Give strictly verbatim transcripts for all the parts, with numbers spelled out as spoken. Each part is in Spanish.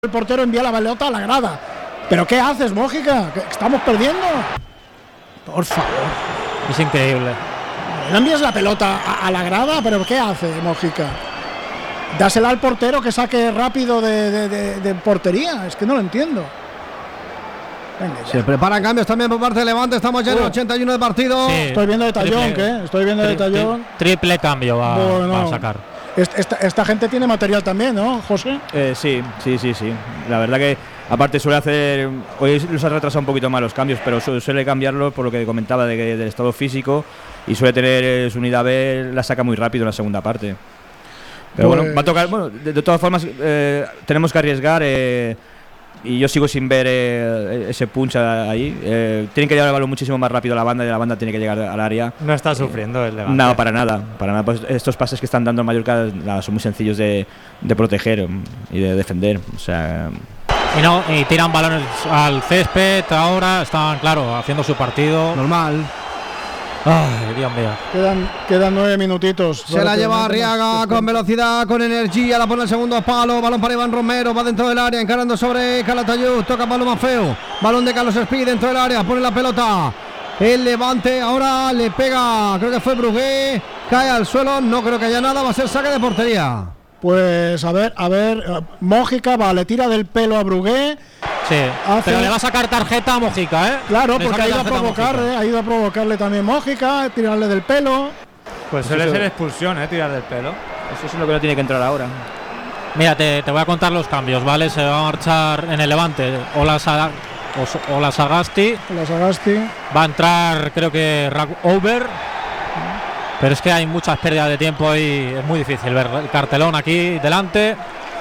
El portero envía la pelota a la grada. ¿Pero qué haces, Mójica? ¿Que estamos perdiendo? Por favor. Es increíble. ¿No envías la pelota a, a la grada? ¿Pero qué hace, Mójica? Dásela al portero que saque rápido de, de, de, de portería. Es que no lo entiendo. Venga, se preparan cambios también por parte de Levante. Estamos ya en el ochenta y uno de partido. Sí, estoy viendo de tallón, ¿qué? Estoy viendo de tallón. Triple cambio va, bueno, va a sacar. Esta, esta gente tiene material también, ¿no, José? Eh, sí, sí, sí, sí. La verdad que aparte suele hacer, hoy los ha retrasado un poquito más los cambios, pero suele cambiarlo por lo que comentaba de que, del estado físico, y suele tener su unidad B, la saca muy rápido en la segunda parte. Pero pues, bueno, va a tocar, bueno, de, de todas formas eh, tenemos que arriesgar eh, y yo sigo sin ver eh, ese punch ahí. Eh, tienen que llevar el balón muchísimo más rápido a la banda y la banda tiene que llegar al área. No está sufriendo eh, el Levante. No, para nada. Para nada. Pues estos pases que están dando el Mallorca nada, son muy sencillos de, de proteger y de defender. O sea. Y no, y tiran balones al césped ahora, están, claro, haciendo su partido. Normal. Ay, Dios mío. Quedan, quedan nueve minutitos. Se la lleva Arriaga con velocidad, con energía, la pone el segundo palo, balón para Iván Romero, va dentro del área, encarando sobre Calatayud, toca palo más feo, balón de Carlos Espí dentro del área, pone la pelota, el Levante, ahora le pega, creo que fue Brugué, cae al suelo, no creo que haya nada, va a ser saque de portería. Pues a ver, a ver, Mójica va, le tira del pelo a Brugué. Sí, hace... pero le va a sacar tarjeta a Mójica, ¿eh? Claro, le porque ha ido a provocar, eh, ha ido a provocarle también Mójica, tirarle del pelo. Pues suele ser expulsión, ¿eh? Tirar del pelo. Eso es lo que no tiene que entrar ahora. Mira, te, te voy a contar los cambios, ¿vale? Se va a marchar en el Levante Ola, Sa Ola Sagasti. Ola Sagasti. Va a entrar, creo que Rack Over. Pero es que hay muchas pérdidas de tiempo y es muy difícil ver el cartelón aquí delante.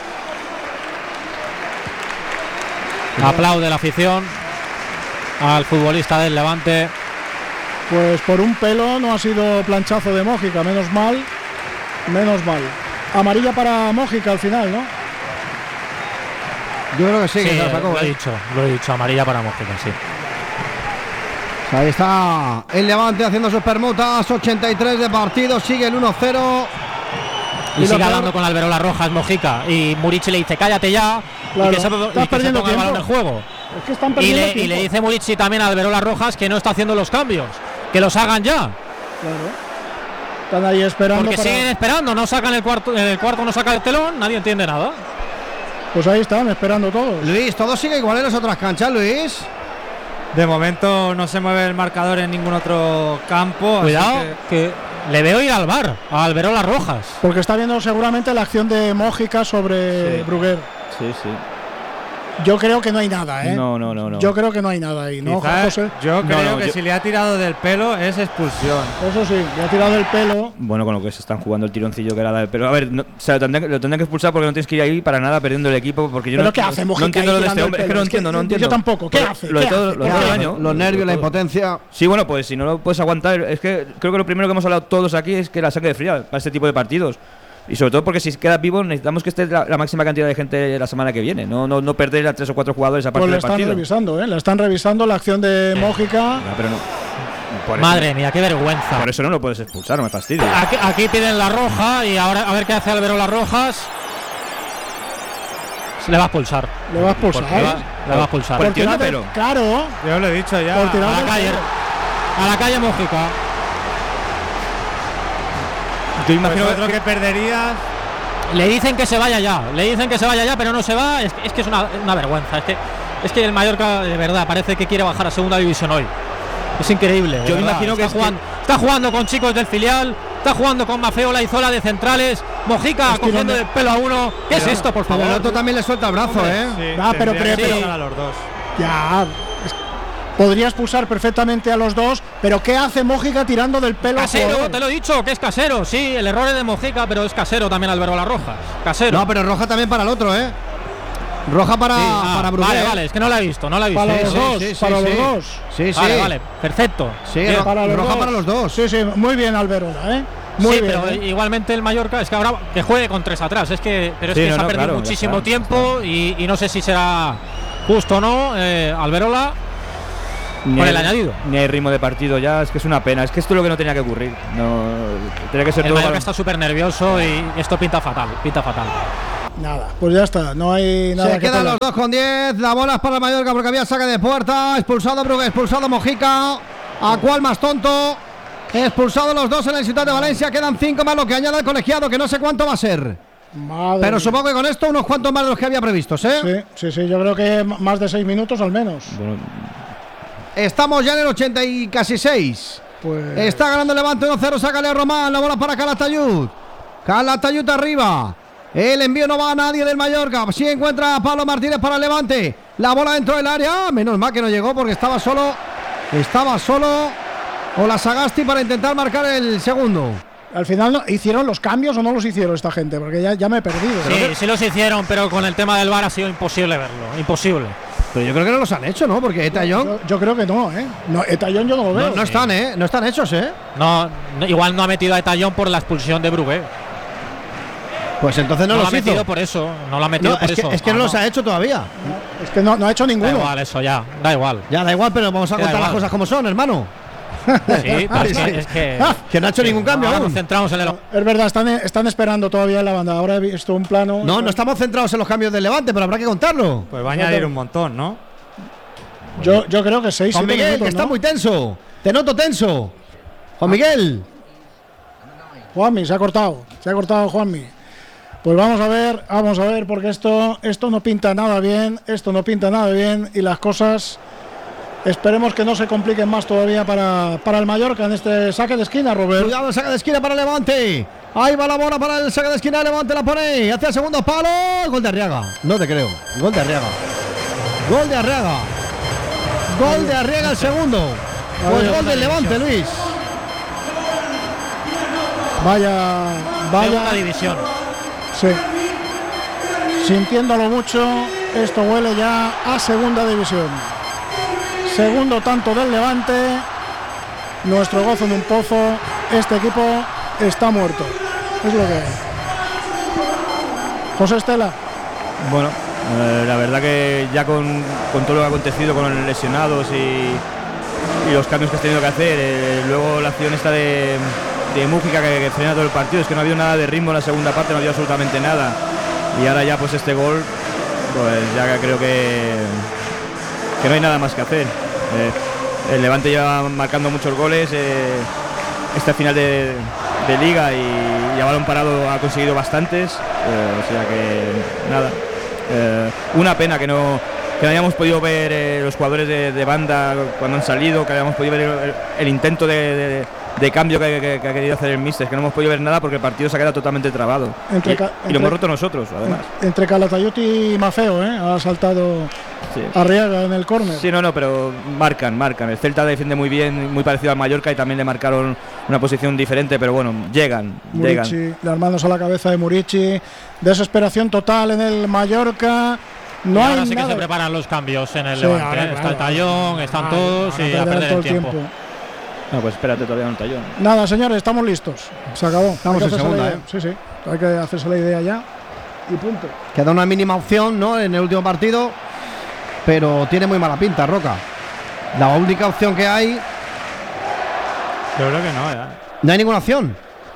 Aplaude la afición al futbolista del Levante. Pues por un pelo no ha sido planchazo de Mójica, menos mal, menos mal. Amarilla para Mójica al final, ¿no? Yo creo que sí, sí que se la sacó, lo he dicho, lo he dicho, amarilla para Mójica, sí. Ahí está el Levante haciendo sus permutas, ochenta y tres de partido, sigue el uno cero. Y, y sigue hablando con Alberola Rojas, Mojica, y Murici le dice cállate ya, claro, y que se, y que se ponga el balón en juego. Es que están y, le, y le dice Murici también a Alberola Rojas que no está haciendo los cambios, que los hagan ya. Claro. Están ahí esperando. Porque para... siguen esperando, no sacan el cuarto, el cuarto no saca el telón, nadie entiende nada. Pues ahí están, esperando todos. Luis, todo sigue igual en las otras canchas, Luis. De momento no se mueve el marcador en ningún otro campo. Cuidado, así que... que le veo ir al bar, a Alberola Rojas. Porque está viendo seguramente la acción de Mójica sobre sí. Bruguer. Sí, sí. Yo creo que no hay nada, ¿eh? No, no, no, no. Yo creo que no hay nada ahí, ¿no, Quizás, José? Yo creo no, no, que yo... si le ha tirado del pelo es expulsión. Eso sí, le ha tirado del pelo. Bueno, con lo que se están jugando el tironcillo que era del pelo. A ver, no, o sea, lo, tendrán, lo tendrán que expulsar porque no tienes que ir ahí para nada perdiendo el equipo. Porque yo ¿Pero no, qué hace, Mójica? No entiendo lo de este hombre. Es que no entiendo, no entiendo. Yo tampoco. ¿Qué hace? Lo de ¿Qué todo, hace? lo de todo el año. Los nervios, la impotencia. Sí, bueno, pues si no lo puedes aguantar. Es que creo que lo primero que hemos hablado todos aquí es que la sangre fría para este tipo de partidos. Y sobre todo porque si quedas vivo necesitamos que esté la, la máxima cantidad de gente la semana que viene. No, no, no perder a tres o cuatro jugadores aparte pues del están partido. revisando, ¿eh? La están revisando la acción de Mójica. No, pero no. Por Madre eso, mía, qué vergüenza. Por eso no lo puedes expulsar, no me fastidia. Aquí, aquí piden la roja y ahora a ver qué hace Alberola Rojas. Se le va a expulsar. Le va a expulsar. Le va, le va a expulsar. Por tirar de pelo. Claro. Yo lo he dicho ya. A la calle. A la calle Mójica. Yo imagino pues otro que, que perderías. Le dicen que se vaya ya, le dicen que se vaya ya, pero no se va. Es, es que es una, una vergüenza. Es que, es que el Mallorca, de verdad, parece que quiere bajar a segunda división hoy. Es increíble. Yo me imagino que está jugando, que está jugando con chicos del filial, está jugando con Mafeola y Zola de centrales. Mojica cogiendo el pelo a uno. ¿Qué pero, es esto, por favor? El otro también le suelta el brazo, Hombre, ¿eh? Sí, ah, pero, pero, pero, a los dos. Ya. Podría expulsar perfectamente a los dos, pero ¿qué hace Mójica tirando del pelo? Casero, te lo he dicho, que es casero. Sí, el error es de Mójica, pero es casero también Alberola Rojas. Casero. No, pero roja también para el otro, ¿eh? Roja para, sí, ah, para Brugué. Vale, vale, es que no la he visto, no la he visto. Para sí, los sí, dos, sí, sí, para sí, los sí. dos. Sí, sí. Vale, vale, perfecto. Sí, ro para los roja dos. para los dos. Sí, sí, muy bien Alberola, ¿eh? Muy sí, bien, pero ¿eh? igualmente el Mallorca, es que ahora que juegue con tres atrás, es que, pero es sí, que no, se ha no, perdido claro, muchísimo está, tiempo está. Y, y no sé si será justo o no, eh, Alberola. Ni Con hay, el añadido. Ni hay ritmo de partido ya, es que es una pena. Es que esto es lo que no tenía que ocurrir. No, tenía que ser el todo Mallorca está súper nervioso y esto pinta fatal, pinta fatal. Nada, pues ya está, no hay nada. Se que quedan pelar. los dos con diez. La bola es para el Mallorca porque había saque de puerta. Expulsado Brugué, expulsado Mojica. ¿A cuál más tonto? Expulsado los dos en el Ciutat de Valencia. Quedan cinco más lo que añade el colegiado, que no sé cuánto va a ser. Madre Pero mía. supongo que con esto unos cuantos más de los que había previstos, ¿eh? Sí, sí, sí, yo creo que m- más de seis minutos al menos. Bueno, Estamos ya en el ochenta y casi seis. Pues Está ganando el Levante uno cero. Sácale a Román. La bola para Calatayud. Calatayud arriba. El envío no va a nadie del Mallorca. Sí encuentra a Pablo Martínez para el Levante. La bola dentro del área. Menos mal que no llegó porque estaba solo. Estaba solo. Ola Sagasti para intentar marcar el segundo. al final no, hicieron los cambios o no los hicieron esta gente, porque ya, ya me he perdido. Sí, sí los hicieron, pero con el tema del V A R ha sido imposible verlo. Imposible. Pero yo creo que no los han hecho, ¿no? Porque Etayón. Yo, yo creo que no, ¿eh? No, Etayón yo no lo veo. No, no están, ¿eh? No están hechos, ¿eh? No, no, igual no ha metido a Etayón por la expulsión de Brugué. Pues entonces no, No, lo los ha metido hizo. por eso. No lo ha metido No, por es que, eso. es que Ah, no los ha hecho todavía. Es que no, no ha hecho Da ninguno. igual eso, ya. Da igual. Ya da igual, pero vamos a Da contar las igual. cosas como son, hermano. Sí, pero es Sí. que, es que, Que no ha hecho ningún cambio ahora aún. nos centramos en el. Es verdad, están, están esperando todavía en la banda. Ahora he visto un plano. No, no estamos centrados en los cambios del Levante, pero habrá que contarlo. Pues va a añadir un montón, ¿no? Yo, yo creo que seis, Juan siete Miguel, minutos, que está ¿no? muy tenso. Te noto tenso. Juan Miguel. Juanmi, se ha cortado. Se ha cortado Juanmi. Pues vamos a ver, vamos a ver, porque esto, esto no pinta nada bien. Esto no pinta nada bien. Y las cosas, esperemos que no se compliquen más todavía para, para el Mallorca en este saque de esquina, Robert. Cuidado, el saque de esquina para Levante. Ahí va la bola para el saque de esquina. Levante la pone hacia el segundo palo. Gol de Arriaga. No te creo. Gol de Arriaga. Gol de Arriaga. Gol de Arriaga el segundo. Pues Adiós, gol del Levante, Luis. Vaya, Segunda vaya. división. Sí. Sintiéndolo mucho, esto huele ya a segunda división. Segundo tanto del Levante. Nuestro gozo en un pozo. Este equipo está muerto. Es lo que hay. José Estela. Bueno, eh, la verdad que ya con, con todo lo que ha acontecido con los lesionados y, y los cambios que has tenido que hacer, eh, luego la acción esta de, de Mújica que, que frena todo el partido, es que no había nada de ritmo en la segunda parte, no había absolutamente nada. Y ahora ya pues este gol, pues ya creo que, que no hay nada más que hacer. Eh, el Levante lleva marcando muchos goles, eh, esta final de, de liga y, y a balón parado ha conseguido bastantes, eh, o sea que nada. Eh, una pena que no, que no hayamos podido ver eh, los jugadores de, de banda cuando han salido, que hayamos podido ver el, el intento de, de, de cambio que, que, que ha querido hacer el míster, que no hemos podido ver nada porque el partido se ha quedado totalmente trabado. Entre y, ca- y entre- lo hemos roto nosotros, además. Entre Calatayud y Mafeo, ¿eh? Ha saltado Sí. Arriaga en el córner. Sí, no, no, pero marcan, marcan. El Celta defiende muy bien, muy parecido al Mallorca y también le marcaron una posición diferente, pero bueno, llegan, llegan. Murici, las manos a la cabeza de Murici. Desesperación total en el Mallorca. No y hay ahora sí que nada. se preparan los cambios en el Sí, Levante. ahora, ¿eh? Está claro. el Tallón, están Ah, todos ahora y a perderán perder todo el tiempo. No, pues espérate, todavía no está yo. Nada, señores, estamos listos. Se acabó. Estamos Hay que en hacerse la segunda, idea. ¿eh? Sí, sí. Hay que hacerse la idea ya. Y punto. Queda una mínima opción, ¿no? En el último partido. Pero tiene muy mala pinta, Roca. La única opción que hay. Yo creo que no, ya. No hay ninguna opción.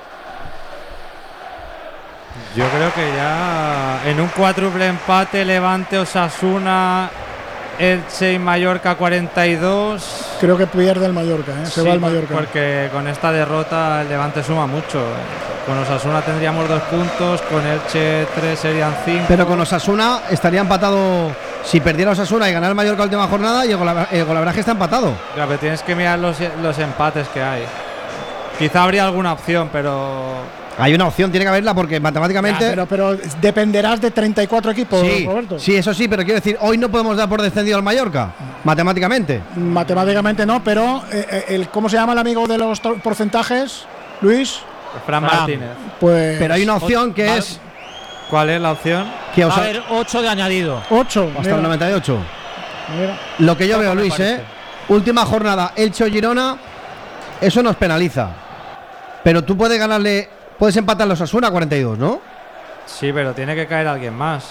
Yo creo que ya en un cuádruple empate, Levante, Osasuna, Elche y Mallorca cuarenta y dos. Creo que pierde el Mallorca, ¿eh? Se Sí, va el por- Mallorca. Porque con esta derrota el Levante suma mucho. Con Osasuna tendríamos dos puntos, con Elche tres serían cinco. Pero con Osasuna estaría empatado. Si perdiera Osasuna y ganara el Mallorca la última jornada, y el gola- el golaveraje está empatado. Claro, pero tienes que mirar los, los empates que hay. Quizá habría alguna opción, pero Hay una opción, tiene que haberla, porque Ya, matemáticamente. pero, pero dependerás de treinta y cuatro equipos, sí, Roberto. sí, eso sí, pero quiero decir, hoy no podemos dar por descendido al Mallorca. Matemáticamente. Matemáticamente no, pero eh, eh, el, ¿cómo se llama el amigo de los to- porcentajes? Luis. Fran Fran. Martínez. Pues Pero hay una opción que Va- es ¿Cuál es la opción? que Va os a haber ocho de añadido. ocho. hasta mira, el noventa y ocho. mira. Lo que yo Poco veo, me Luis, parece. ¿eh? Última jornada, Elche o Girona, eso nos penaliza. Pero tú puedes ganarle, puedes empatar los Osasuna a cuarenta y dos, ¿no? Sí, pero tiene que caer alguien más.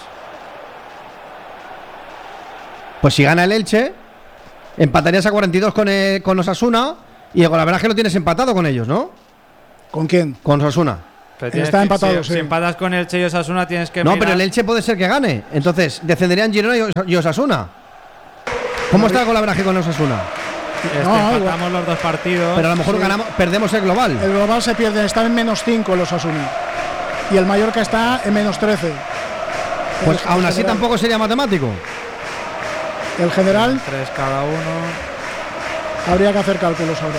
Pues si gana el Elche, empatarías a cuarenta y dos con, el, con Osasuna y el golaveraje lo tienes empatado con ellos, ¿no? ¿Con quién? Con Osasuna. Está que, empatado, si, sí. si empatas con Elche y Osasuna tienes que No, mirar. pero el Elche puede ser que gane. Entonces, descenderían Girona y Os- y Osasuna. ¿Cómo está el golaveraje con Osasuna? Este, No, empatamos igual. los dos partidos. Pero a lo mejor Sí. ganamos, perdemos el global. El global se pierde, está en menos cinco los Osasuna. Y el Mallorca está en menos trece. Pues El aún así general- tampoco sería matemático. El general Tres cada uno. habría que hacer cálculos ahora.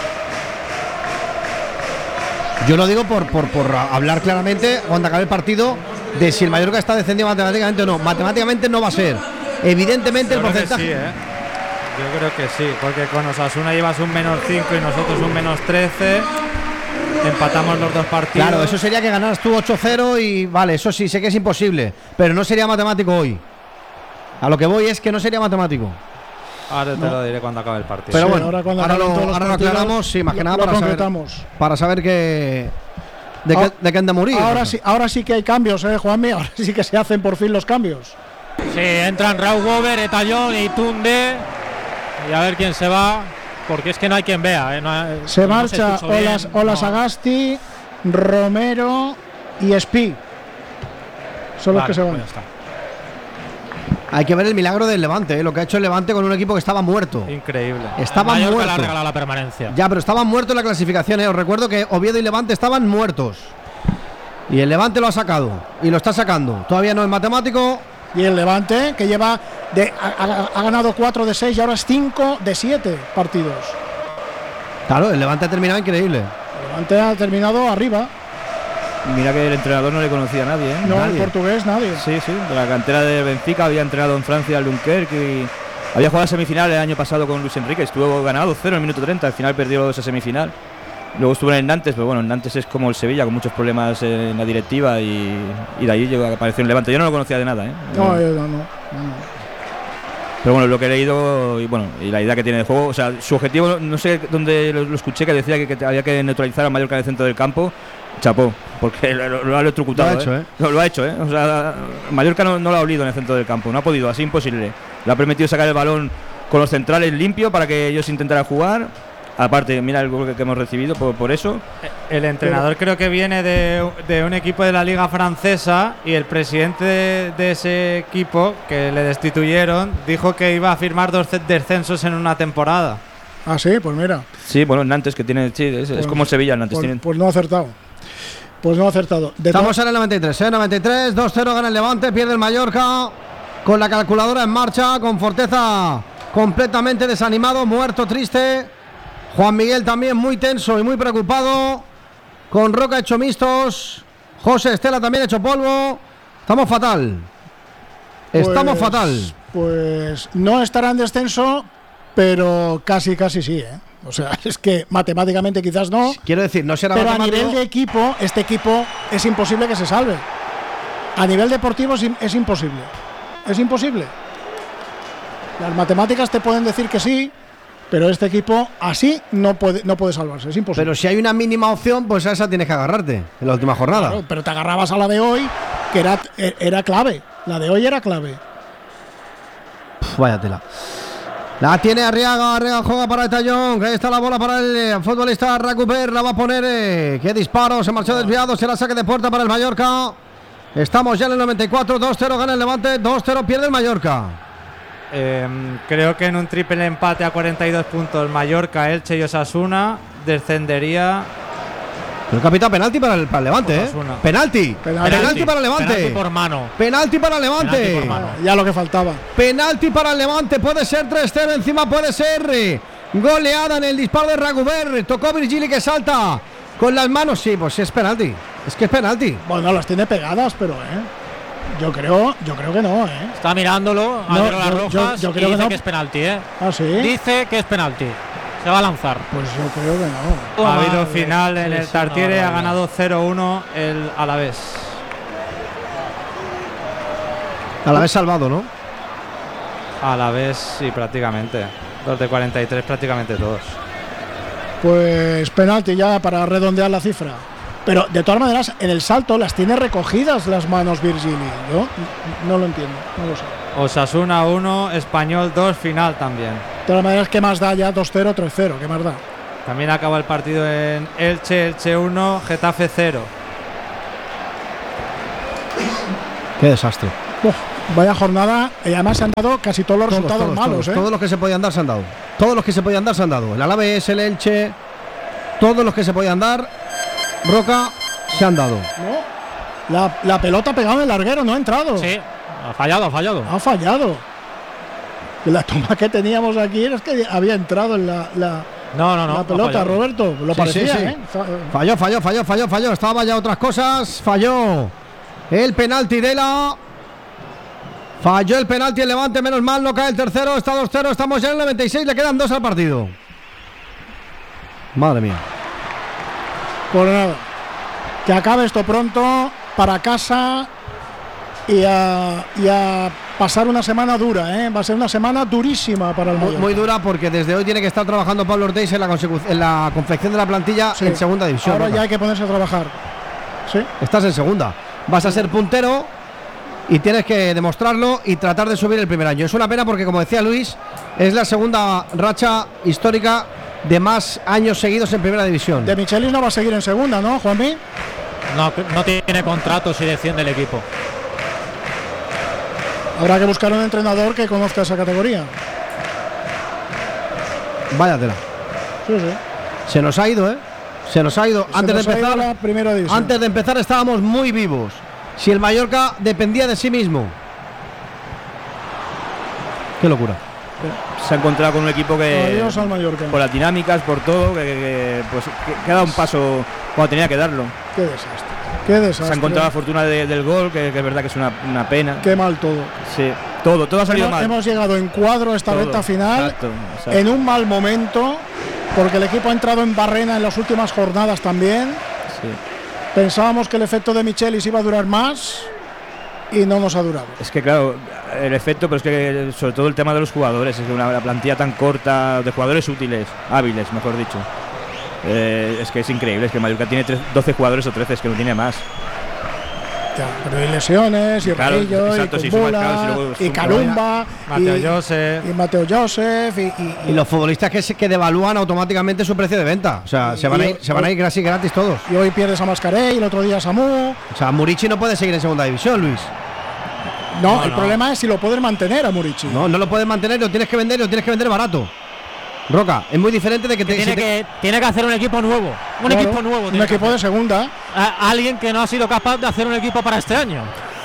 Yo lo digo por, por, por hablar claramente cuando acabe el partido de si el Mallorca está descendido matemáticamente o no. Matemáticamente no va a ser. Evidentemente Yo el creo que porcentaje. sí, ¿eh? Yo creo que sí, porque con Osasuna llevas un menos cinco y nosotros un menos trece. Empatamos los dos partidos. Claro, eso sería que ganaras tú ocho cero y vale, eso sí, sé que es imposible. Pero no sería matemático hoy. A lo que voy es que no sería matemático. Ahora te No. lo diré cuando acabe el partido. Pero Sí, bueno, ahora cuando ahora acaben lo, todos los ahora lo partidos, aclaramos, sí, más que lo- nada lo para saber, concretamos. para saber que de, Ah, qué, de qué han de morir. Ahora sí, ahora sí que hay cambios, eh, Juanmi. Ahora sí que se hacen por fin los cambios. Sí, entran Raúl Gober, Etallón y Tunde. Y a ver quién se va. Porque es que no hay quien vea. ¿eh? No hay- Se no marcha escucho bien, Olas, Olas no. Agasti, Romero y Espi. Son los Vale, que se van. pues ya está. Hay que ver el milagro del Levante, ¿eh? Lo que ha hecho el Levante con un equipo que estaba muerto. Increíble. Estaba El Mallorca le ha muerto. regalado la permanencia. Ya, pero estaban muertos en la clasificación, ¿eh? Os recuerdo que Oviedo y Levante estaban muertos. Y el Levante lo ha sacado. Y lo está sacando. Todavía no es matemático. Y el Levante, que lleva de, ha, ha- ha ganado cuatro de seis y ahora es cinco de siete partidos. Claro, el Levante ha terminado increíble. El Levante ha terminado arriba. Mira que el entrenador no le conocía a nadie, ¿eh? No, Nadie. el portugués, nadie. Sí, sí, de la cantera de Benfica, había entrenado en Francia al Dunkerque y había jugado la semifinal el año pasado con Luis Enrique, estuvo ganado cero en el minuto treinta, al final perdió esa semifinal. Luego estuvo en el Nantes, pero bueno, el Nantes es como el Sevilla, con muchos problemas en la directiva y, y de ahí llegó, apareció en Levante. Yo no lo conocía de nada, ¿eh? No, yo no, no, no. Pero bueno, lo que he leído y bueno, y la idea que tiene de juego, o sea, su objetivo, no sé dónde lo, lo escuché, que decía que, que había que neutralizar al Mallorca en el centro del campo. Chapó, porque lo, lo ha electrocutado. Lo ha hecho, ¿eh? Lo, lo ha hecho, ¿eh? O sea, Mallorca no, no lo ha olido en el centro del campo, no ha podido, así imposible. Le ha permitido sacar el balón con los centrales limpio para que ellos intentaran jugar. Aparte, mira el gol que, que hemos recibido por, por eso. El entrenador creo que viene de, de un equipo de la Liga Francesa y el presidente de, de ese equipo, que le destituyeron, dijo que iba a firmar dos ce- descensos en una temporada. Ah, sí, pues mira. Sí, bueno, el Nantes que tiene, sí, es, es Pues- como el Sevilla, el Nantes Pues, tiene. pues no ha acertado. Pues no ha acertado. De Estamos to- en el noventa y tres, ¿eh? noventa y tres, dos cero gana el Levante, pierde el Mallorca. Con la calculadora en marcha, con Forteza completamente desanimado, muerto, triste. Juan Miguel también muy tenso y muy preocupado. Con Roca hecho mistos. José Estela también hecho polvo. Estamos fatal. Estamos pues- fatal. Pues no estará en descenso, pero casi, casi sí, ¿eh? O sea, es que matemáticamente quizás no. Quiero decir, no será Pero a matemático. nivel de equipo, este equipo es imposible que se salve. A nivel deportivo es, im- es imposible. Es imposible. Las matemáticas te pueden decir que sí, pero este equipo así no puede, no puede salvarse. Es imposible. Pero si hay una mínima opción, pues a esa tienes que agarrarte en la última jornada. Claro, pero te agarrabas a la de hoy, que era, era clave. La de hoy era clave. Puf, vaya tela. La tiene Arriaga, Arriaga juega para Etallón, que ahí está la bola para el eh, futbolista Racuper, la va a poner, eh, qué disparo, se marchó desviado, será saque de puerta para el Mallorca. Estamos ya en el noventa y cuatro, dos cero gana el Levante, dos cero pierde el Mallorca. Eh, creo que en un triple empate a cuarenta y dos puntos Mallorca, Elche y Osasuna descendería. El capitán, penalti para el, para el Levante, ¿eh? Osasuna. Penalti. Penalti. Penalti para el Levante. Penalti por mano. Penalti para el Levante. Penalti por mano. Ya lo que faltaba. Penalti para el Levante, puede ser tres cero, encima puede ser eh, goleada en el disparo de Raguber. Tocó Virgili que salta con las manos. Sí, pues sí es penalti. Es que es penalti. Bueno, las tiene pegadas, pero ¿eh? Yo creo, yo creo que no, ¿eh? Está mirándolo, No, Álvaro Las yo- yo- Rojas, yo y creo que dice no. que es penalti, ¿eh? Ah, sí. Dice que es penalti. Se va a lanzar. Pues yo creo que no. Ha Ah, habido vale. final en Sí, el sí, Tartiere, no, ha vale. ganado cero uno el Alavés. A la vez salvado, ¿no? Alavés, sí, prácticamente. Los de cuarenta y tres, prácticamente todos. Pues penalti ya para redondear la cifra. Pero de todas maneras, en el salto las tiene recogidas las manos Virgili. Yo no lo entiendo, no lo sé. Osasuna uno, Español dos, final también. De todas maneras, ¿qué más da ya? dos cero, tres cero, ¿qué más da? También acaba el partido en Elche, Elche uno, Getafe cero. Qué desastre. Uf, vaya jornada. Y además se han dado casi todos los Todos, resultados todos, malos. todos, ¿eh? todos los que se podían dar se han dado. Todos los que se podían dar se han dado. El Alavés, el Elche, todos los que se podían dar, Roca, se han dado. No, la, la pelota pegada en el larguero, no ha entrado. Sí, ha fallado, ha fallado. Ha fallado. La toma que teníamos aquí es que había entrado en la, la, No, no, no. la pelota, Roberto. Lo Sí, parecía, sí, sí. ¿eh? Falló, falló, falló, falló, falló. Estaba ya otras cosas. Falló el penalti de la. Falló el penalti el Levante, menos mal, no cae el tercero. Está dos cero, estamos ya en el noventa y seis, le quedan dos al partido. Madre mía. Por nada. Que acabe esto pronto, para casa y a, y a pasar una semana dura, ¿eh? Va a ser una semana durísima para el Muy, Mallorca. muy dura porque desde hoy tiene que estar trabajando Pablo Ortiz en la, consecu- en la confección de la plantilla Sí. en segunda división. Ahora Roca. ya hay que ponerse a trabajar. Sí. Estás en segunda. Vas a ser puntero y tienes que demostrarlo y tratar de subir el primer año. Es una pena porque, como decía Luis, es la segunda racha histórica de más años seguidos en primera división. De Michelis no va a seguir en segunda, ¿no, Juanmi? No, no tiene contrato si desciende el equipo. Habrá que buscar un entrenador que conozca esa categoría. Váyatela. Sí, sí. Se nos ha ido, ¿eh? Se nos ha ido. Se Antes de nos ha ido empezar, la primera división. antes de empezar estábamos muy vivos. Si el Mallorca dependía de sí mismo. Qué locura. Se ha encontrado con un equipo que, Adiós al Mallorca. por las dinámicas, por todo, que, que- que, pues, que, que ha dado un paso cuando tenía que darlo. Qué desastre. Qué desastre. Se ha encontrado la fortuna de- del gol, que, que es verdad que es una, una pena. Qué mal todo. Sí, todo, todo ha salido Hemos, mal. hemos llegado en cuadro a esta Todo, recta final exacto, exacto. en un mal momento, porque el equipo ha entrado en barrena en las últimas jornadas también. Sí. Pensábamos que el efecto de Michelis iba a durar más y no nos ha durado. Es que claro, el efecto, pero es que sobre todo el tema de los jugadores, es que una, una plantilla tan corta, de jugadores útiles, hábiles, mejor dicho. Eh, es que es increíble, es que Mallorca tiene tre- doce jugadores o trece, es que no tiene más. Ya, pero hay lesiones, y Claro, Rillo, exacto, y si Kumbula, sumas, claro, si luego y sumas- Calumba, Mateo y, Joseph. y Mateo Joseph, y, y- Y los futbolistas que, se, que devalúan automáticamente su precio de venta. O sea, Y- se van a y- ir, se van a ir gratis, gratis todos. y hoy pierdes a Mascaré y el otro día a Samu. O sea, Murici no puede seguir en segunda división, Luis. No, No, el no. problema es si lo puedes mantener a Murici. No, no lo puedes mantener, lo tienes que vender, lo tienes que vender barato. Roca, es muy diferente de que te. Tiene si te- que, tiene que hacer un equipo nuevo. Un Claro, equipo nuevo. Un tiene que equipo de hacer. segunda. A- alguien que no ha sido capaz de hacer un equipo para este año.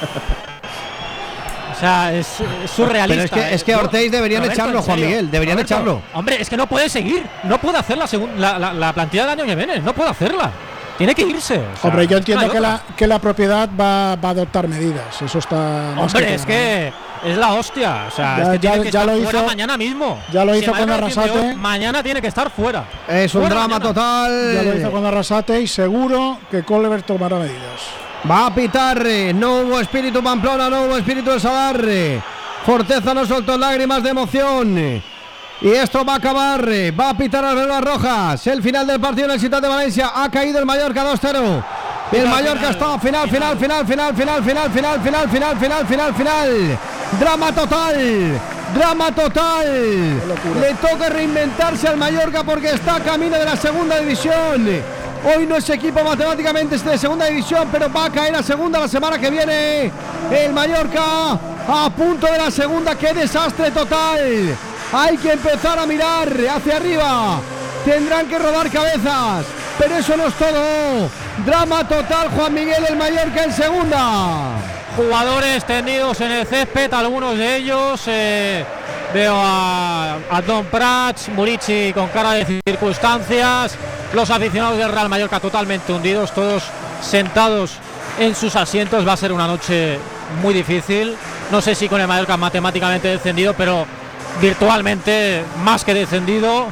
O sea, es, es surrealista. Pero es que, es que a Yo- Ortiz deberían Roberto, echarlo, en Juan serio. Miguel, deberían Roberto, echarlo. Hombre, es que no puede seguir. No puede hacer la, segun- la, la, la plantilla del año que viene. No puede hacerla. Tiene que irse. o sea, Hombre, yo entiendo no hay que otra. la, que la propiedad va, va a adoptar medidas. Eso está más Hombre, que es claro. que es la hostia. O sea, Ya- es que ya- tiene que ya estar lo fuera hizo- mañana mismo. ya lo Si hizo el con Mallorca desciende Arrasate. hoy, mañana tiene que estar fuera. Es un Fuera drama mañana. total. Ya lo hizo con Arrasate y seguro que Colbert tomará medidas. Va a pitar, eh, no hubo espíritu Pamplona, no hubo espíritu El Sadar. eh. Forteza no soltó lágrimas de emoción. eh. Y esto va a acabar, eh, va a pitar las velas rojas. El final del partido en el Ciutat de Valencia. Ha caído el Mallorca dos cero. Y el Mallorca está final, final, final, final, final, final, final, final, final, final, final, final. Drama total. Drama total. Le toca reinventarse al Mallorca porque está camino de la segunda división. Hoy no es equipo matemáticamente de segunda división, pero va a caer a segunda la semana que viene. El Mallorca a punto de la segunda. ¡Qué desastre total! Hay que empezar a mirar hacia arriba. Tendrán que rodar cabezas, pero eso no es todo. Drama total, Juan Miguel, el Mallorca en segunda. Jugadores tendidos en el césped, algunos de ellos. eh, veo a, a Don Prats, Murici con cara de circunstancias. Los aficionados del Real Mallorca totalmente hundidos, todos sentados en sus asientos. Va a ser una noche muy difícil. No sé si con el Mallorca matemáticamente descendido, pero virtualmente más que descendido.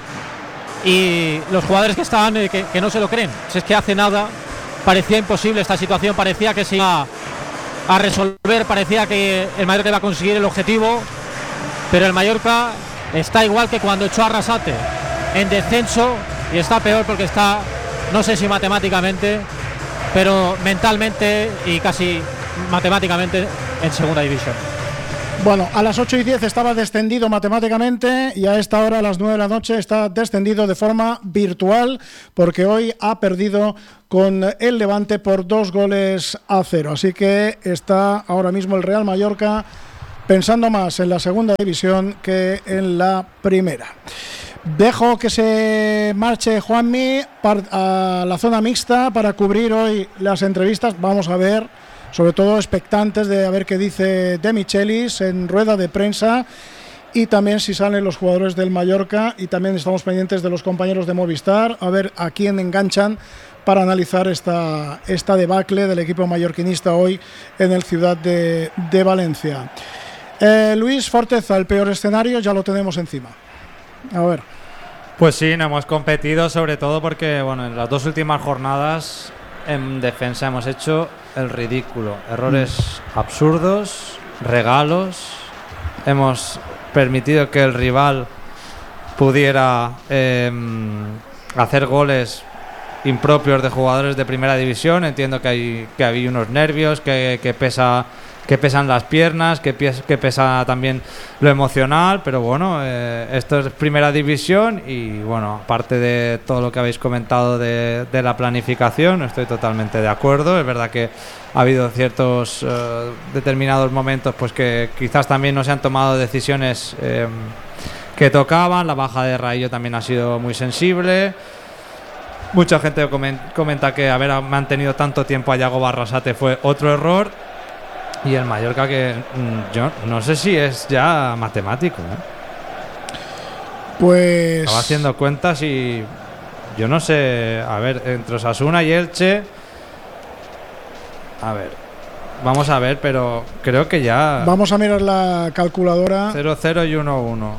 Y los jugadores que estaban, eh, que, que no se lo creen. Si es que hace nada parecía imposible esta situación, parecía que se iba a resolver, parecía que el Mallorca iba a conseguir el objetivo, pero el Mallorca está igual que cuando echó a Arrasate en descenso, y está peor porque está, no sé si matemáticamente, pero mentalmente y casi matemáticamente en segunda división. Bueno, a las ocho y diez estaba descendido matemáticamente y a esta hora, a las nueve de la noche, está descendido de forma virtual porque hoy ha perdido con el Levante por dos goles a cero. Así que está ahora mismo el Real Mallorca pensando más en la segunda división que en la primera. Dejo que se marche Juanmi a la zona mixta para cubrir hoy las entrevistas. Vamos a ver, sobre todo expectantes de a ver qué dice De Michelis en rueda de prensa y también si salen los jugadores del Mallorca, y también estamos pendientes de los compañeros de Movistar a ver a quién enganchan para analizar esta, esta debacle del equipo mallorquinista hoy en el Ciudad de, de Valencia. Eh, Luis Forteza, el peor escenario ya lo tenemos encima. A ver. Pues sí, no hemos competido, sobre todo porque bueno, en las dos últimas jornadas en defensa hemos hecho el ridículo. Errores mm. absurdos, regalos. Hemos permitido que el rival pudiera eh, hacer goles impropios de jugadores de primera división. Entiendo que hay que había unos nervios, que, que pesa que pesan las piernas, que, que pesa también lo emocional, pero bueno, eh, esto es primera división y bueno, aparte de todo lo que habéis comentado de, de la planificación, estoy totalmente de acuerdo. Es verdad que ha habido ciertos eh, determinados momentos pues que quizás también no se han tomado decisiones eh, que tocaban. La baja de Raillo también ha sido muy sensible. Mucha gente comenta que haber mantenido tanto tiempo a Yago Barrasate fue otro error. Y el Mallorca que mmm, yo no sé si es ya matemático, ¿eh? Pues estaba haciendo cuentas y yo no sé, a ver, entre Osasuna y Elche, a ver, vamos a ver, pero creo que ya vamos a mirar la calculadora. cero cero y uno uno.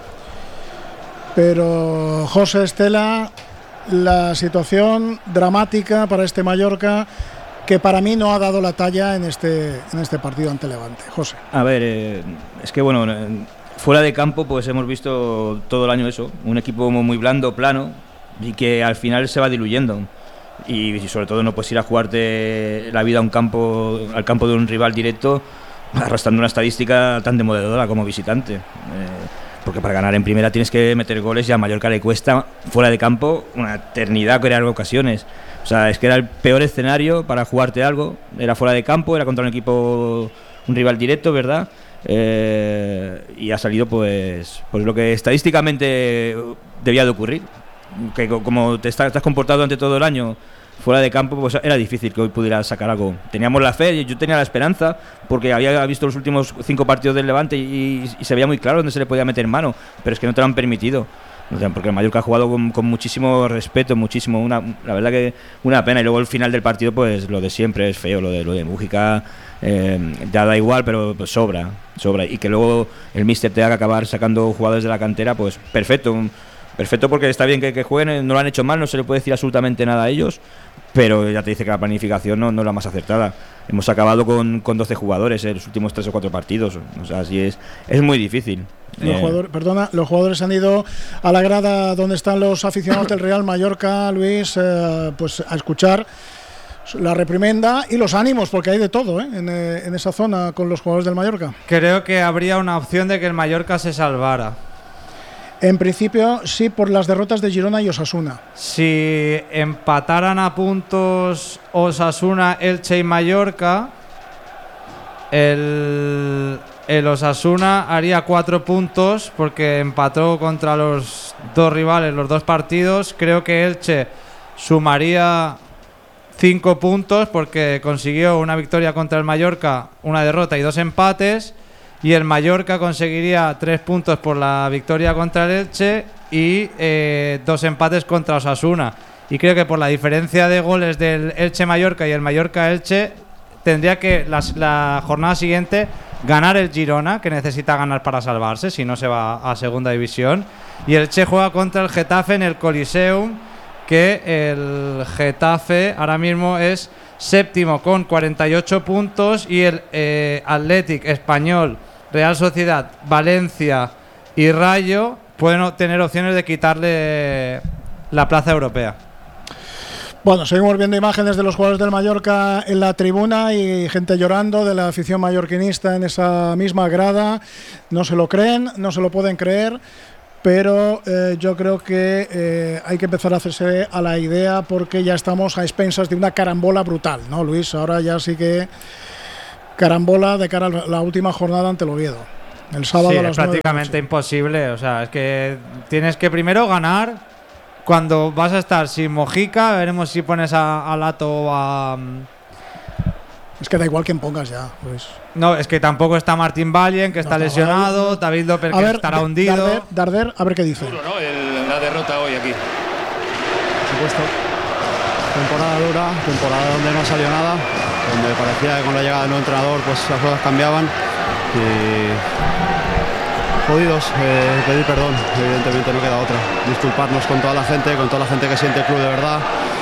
Pero José Estela, la situación dramática para este Mallorca, que para mí no ha dado la talla en este en este partido ante Levante. José. A ver, eh, es que bueno, fuera de campo pues hemos visto todo el año eso, un equipo muy blando, plano, y que al final se va diluyendo. Y, y sobre todo no puedes ir a jugarte la vida a un campo, al campo de un rival directo, arrastrando una estadística tan demoledora como visitante. Eh, porque para ganar en primera tienes que meter goles y a Mallorca le cuesta fuera de campo una eternidad crear ocasiones. O sea, es que era el peor escenario para jugarte algo. Era fuera de campo, era contra un equipo, un rival directo, ¿verdad? Eh, y ha salido pues, pues lo que estadísticamente debía de ocurrir. Que como te estás, te has comportado durante todo el año fuera de campo, pues era difícil que hoy pudieras sacar algo. Teníamos la fe, yo tenía la esperanza, porque había visto los últimos cinco partidos del Levante y, y se veía muy claro dónde se le podía meter mano, pero es que no te lo han permitido. Porque el Mallorca ha jugado con, con muchísimo respeto, muchísimo, una, la verdad que una pena. Y luego el final del partido, pues lo de siempre es feo, lo de lo de Mújica, eh, ya da igual, pero pues, sobra, sobra. Y que luego el míster te haga acabar sacando jugadores de la cantera, pues perfecto, perfecto, porque está bien que, que jueguen, no lo han hecho mal, no se le puede decir absolutamente nada a ellos, pero ya te dice que la planificación no, no es la más acertada. Hemos acabado con, con doce jugadores en los últimos tres o cuatro partidos, o sea, así es, es muy difícil. Los, eh. jugadores, perdona, los jugadores han ido a la grada donde están los aficionados del Real Mallorca, Luis, eh, pues a escuchar la reprimenda y los ánimos, porque hay de todo ¿eh? en, eh, en esa zona con los jugadores del Mallorca. Creo que habría una opción de que el Mallorca se salvara. En principio, sí, por las derrotas de Girona y Osasuna. Si empataran a puntos Osasuna, Elche y Mallorca, el, el Osasuna haría cuatro puntos porque empató contra los dos rivales los dos partidos. Creo que Elche sumaría cinco puntos porque consiguió una victoria contra el Mallorca, una derrota y dos empates. Y el Mallorca conseguiría tres puntos por la victoria contra el Elche y eh, dos empates contra Osasuna. Y creo que por la diferencia de goles del Elche-Mallorca y el Mallorca-Elche, tendría que la, la jornada siguiente ganar el Girona, que necesita ganar para salvarse, si no se va a segunda división. Y el Elche juega contra el Getafe en el Coliseum, que el Getafe ahora mismo es séptimo con cuarenta y ocho puntos y el eh, Athletic, Español, Real Sociedad, Valencia y Rayo pueden tener opciones de quitarle la plaza europea. Bueno, seguimos viendo imágenes de los jugadores del Mallorca en la tribuna y gente llorando de la afición mallorquinista en esa misma grada. No se lo creen, no se lo pueden creer, pero eh, yo creo que eh, hay que empezar a hacerse a la idea porque ya estamos a expensas de una carambola brutal, ¿no, Luis? Ahora ya sí que carambola de cara a la última jornada ante el Oviedo. El sábado sí, a las es prácticamente imposible. O sea, es que tienes que primero ganar. Cuando vas a estar sin Mojica, veremos si pones a, a Lato o a... Es que da igual quién pongas ya, Luis. No, es que tampoco está Martín Vallen, que está no, lesionado, no. David López, que ver, estará hundido. Darder, Darder, a ver qué dice. Duro, ¿no? El, la derrota hoy aquí. Por supuesto. Temporada dura, temporada donde no salió nada, donde parecía que con la llegada del nuevo entrenador pues las cosas cambiaban. Y... jodidos, eh, pedir perdón, evidentemente no queda otra. Disculparnos con toda la gente, con toda la gente que siente el club de verdad,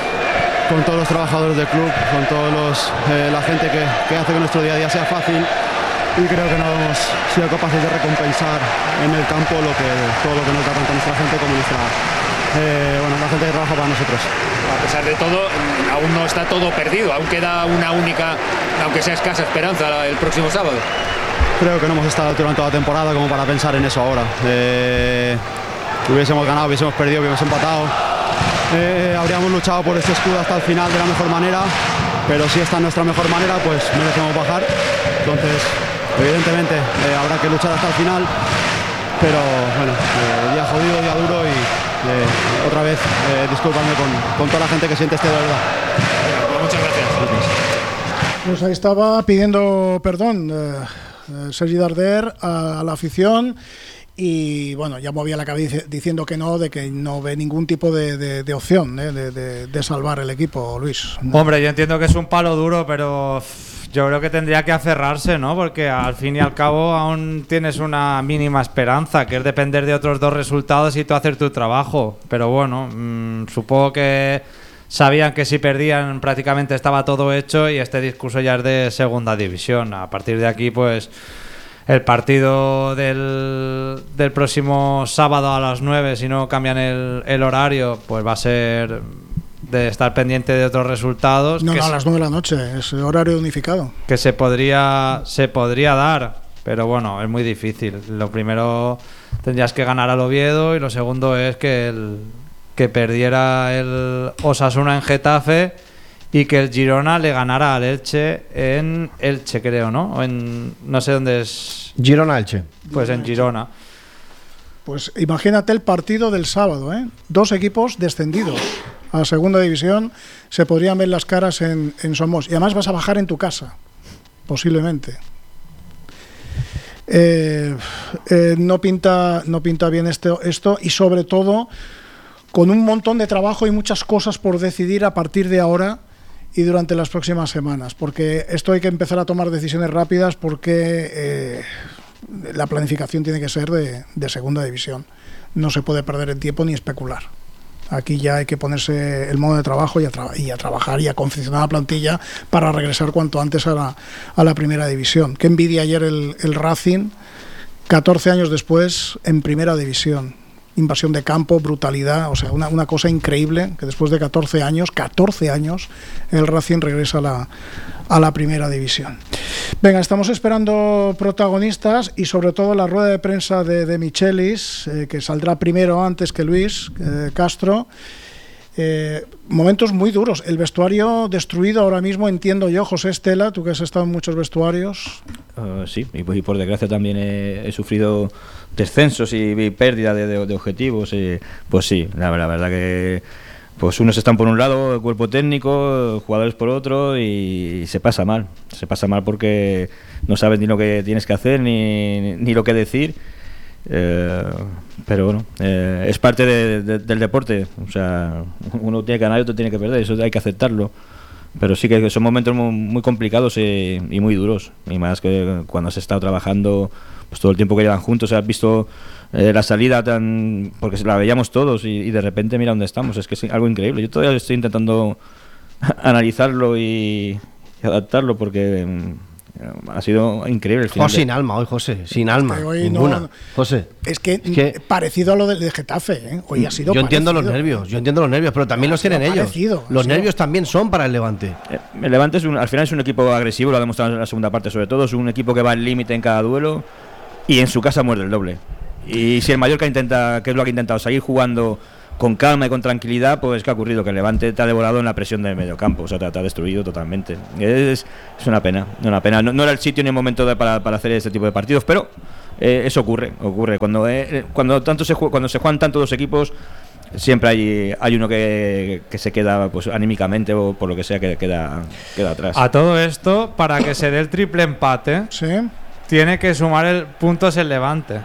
con todos los trabajadores del club, con todos los eh, la gente que, que hace que nuestro día a día sea fácil, y creo que no hemos sido capaces de recompensar en el campo lo que, todo lo que nos da tanto nuestra gente como nuestra eh, bueno, la gente que trabaja para nosotros. A pesar de todo, aún no está todo perdido, aún queda una única, aunque sea escasa esperanza, el próximo sábado. Creo que no hemos estado durante toda la temporada como para pensar en eso ahora. Eh, si hubiésemos ganado, hubiésemos perdido, hubiésemos empatado, eh, habríamos luchado por este escudo hasta el final de la mejor manera, pero si esta es nuestra mejor manera, pues merecemos bajar. Entonces, evidentemente, eh, habrá que luchar hasta el final, pero bueno, eh, día jodido, día duro y eh, otra vez eh, discúlpame con, con toda la gente que siente este de verdad. Bueno, muchas gracias. Pues ahí estaba pidiendo perdón eh, Sergi Darder a, a la afición y bueno, ya movía la cabeza diciendo que no, de que no ve ningún tipo de, de, de opción eh, de, de, de salvar el equipo, Luis. Hombre, yo entiendo que es un palo duro, pero yo creo que tendría que aferrarse, ¿no? Porque al fin y al cabo aún tienes una mínima esperanza, que es depender de otros dos resultados y tú hacer tu trabajo. Pero bueno, mmm, supongo que sabían que si perdían prácticamente estaba todo hecho y este discurso ya es de segunda división. A partir de aquí, pues el partido del, del próximo sábado a las nueve, si no cambian el, el horario, pues va a ser de estar pendiente de otros resultados. No, que no, a se, las nueve de la noche, es horario unificado. Que se podría, se podría dar, pero bueno, es muy difícil. Lo primero tendrías que ganar al Oviedo y lo segundo es que el que perdiera el Osasuna en Getafe y que el Girona le ganara al Elche en Elche, creo, ¿no? O en, no sé dónde es. Girona-Elche. Pues en Girona. Pues imagínate el partido del sábado, ¿eh? Dos equipos descendidos a segunda división, se podrían ver las caras en, en Somos. Y además vas a bajar en tu casa, posiblemente. Eh, eh, no pinta, no pinta bien esto, esto y sobre todo con un montón de trabajo y muchas cosas por decidir a partir de ahora y durante las próximas semanas, porque esto hay que empezar a tomar decisiones rápidas porque eh, la planificación tiene que ser de, de segunda división. No se puede perder el tiempo ni especular. Aquí ya hay que ponerse el modo de trabajo y a, tra- y a trabajar y a confeccionar la plantilla para regresar cuanto antes a la, a la primera división. Qué envidia ayer el, el Racing, catorce años después en primera división. Invasión de campo, brutalidad, o sea, una, una cosa increíble que después de catorce años, catorce años, el Racing regresa a la, a la primera división. Venga, estamos esperando protagonistas y sobre todo la rueda de prensa de, de Michelis, eh, que saldrá primero antes que Luis eh, Castro. Eh, momentos muy duros, el vestuario destruido ahora mismo, entiendo yo, José Estela, tú que has estado en muchos vestuarios. Uh, sí, y, y por desgracia también he, he sufrido descensos y, y pérdida de, de, de objetivos, y, pues sí, la, la verdad que pues unos están por un lado, el cuerpo técnico, jugadores por otro, y, y se pasa mal, se pasa mal porque no sabes ni lo que tienes que hacer ni, ni lo que decir. Eh, pero bueno, eh, es parte de, de, del deporte, o sea, uno tiene que ganar y otro tiene que perder, eso hay que aceptarlo, pero sí que son momentos muy, muy complicados y, y muy duros, y más que cuando has estado trabajando pues todo el tiempo que llevan juntos, has visto eh, la salida tan, porque la veíamos todos y, y de repente mira dónde estamos, es que es algo increíble. Yo todavía estoy intentando analizarlo y, y adaptarlo porque Ha sido increíble el final. Oh, de... sin alma hoy, José, sin alma. Es que hoy ninguna. no- José. Es que, Es que- parecido a lo del de Getafe, ¿eh? Hoy ha sido Yo entiendo los parecido. nervios, yo entiendo los nervios, pero también Ha los tienen sido ellos. parecido, ha Los sido- nervios también son para el Levante. Eh, El Levante es un, al final es un equipo agresivo, lo ha demostrado en la segunda parte sobre todo, es un equipo que va al límite en cada duelo y en su casa muerde el doble. Y si el Mallorca intenta, que es lo que ha intentado, seguir jugando con calma y con tranquilidad, pues ¿qué ha ocurrido? Que el Levante te ha devorado en la presión del mediocampo, o sea, te, te ha destruido totalmente. Es, es una pena, una pena. No, no era el sitio ni el momento de, para, para hacer este tipo de partidos, pero eh, eso ocurre, ocurre. Cuando, eh, cuando, tanto se, cuando se juegan tanto dos equipos, siempre hay, hay uno que, que se queda pues anímicamente o por lo que sea que queda, queda atrás. A todo esto, para que se dé el triple empate, Sí. tiene que sumar el puntos el Levante.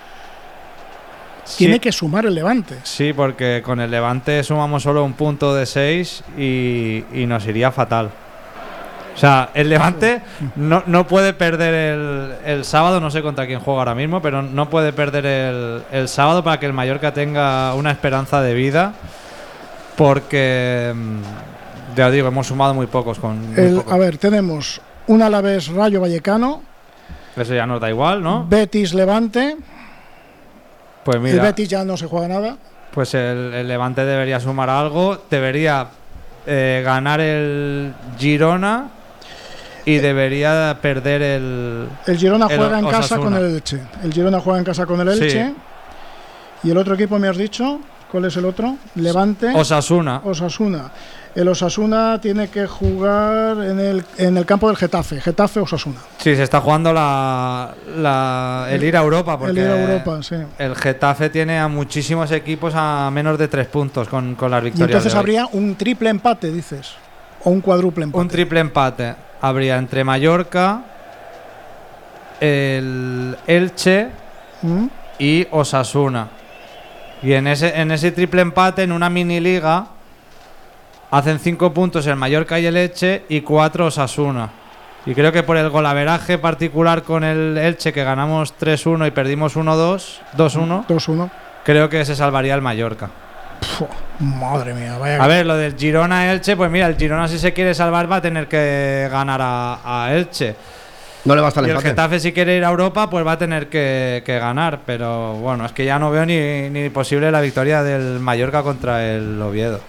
Tiene Sí. que sumar el Levante. Sí, porque con el Levante sumamos solo un punto de seis y, y nos iría fatal. O sea, el Levante no, no puede perder el, el sábado, no sé contra quién juega ahora mismo, pero no puede perder el, el sábado para que el Mallorca tenga una esperanza de vida, porque, mm, ya os digo, hemos sumado muy pocos. Con muy El- pocos. a ver, tenemos un Alavés Rayo Vallecano, Eso ya nos da igual, ¿no? Betis Levante. Pues El mira, Betis ya no se juega nada. pues el, el Levante debería sumar algo, debería eh, ganar el Girona y debería perder el... El Girona El juega en casa Osasuna. con el Elche. El Girona juega en casa con el Elche. Sí. Y el otro equipo me has dicho, ¿cuál es el otro? Levante. Osasuna. Osasuna. El Osasuna tiene que jugar en el, en el campo del Getafe. Getafe Osasuna. Sí, se está jugando la, la- el ir a Europa, porque El ir a Europa, sí. el Getafe tiene a muchísimos equipos a menos de tres puntos con, con las Y victorias. entonces de hoy. habría un triple empate, dices. O un cuádruple empate. Un triple empate. Habría entre Mallorca, el Elche ¿Mm? y Osasuna. Y en ese, en ese triple empate, en una mini liga, hacen cinco puntos el Mallorca y el Elche y cuatro Osasuna. Y creo que por el golaveraje particular con el Elche, que ganamos tres uno y perdimos uno dos, dos uno, dos uno. creo que se salvaría el Mallorca. Puf, madre mía, vaya. A ver, lo del Girona-Elche, pues mira, el Girona si se quiere salvar va a tener que ganar a, a Elche. No le basta el Y el empate. Getafe si quiere ir a Europa, pues va a tener que, que ganar. Pero bueno, es que ya no veo ni, ni posible la victoria del Mallorca contra el Oviedo.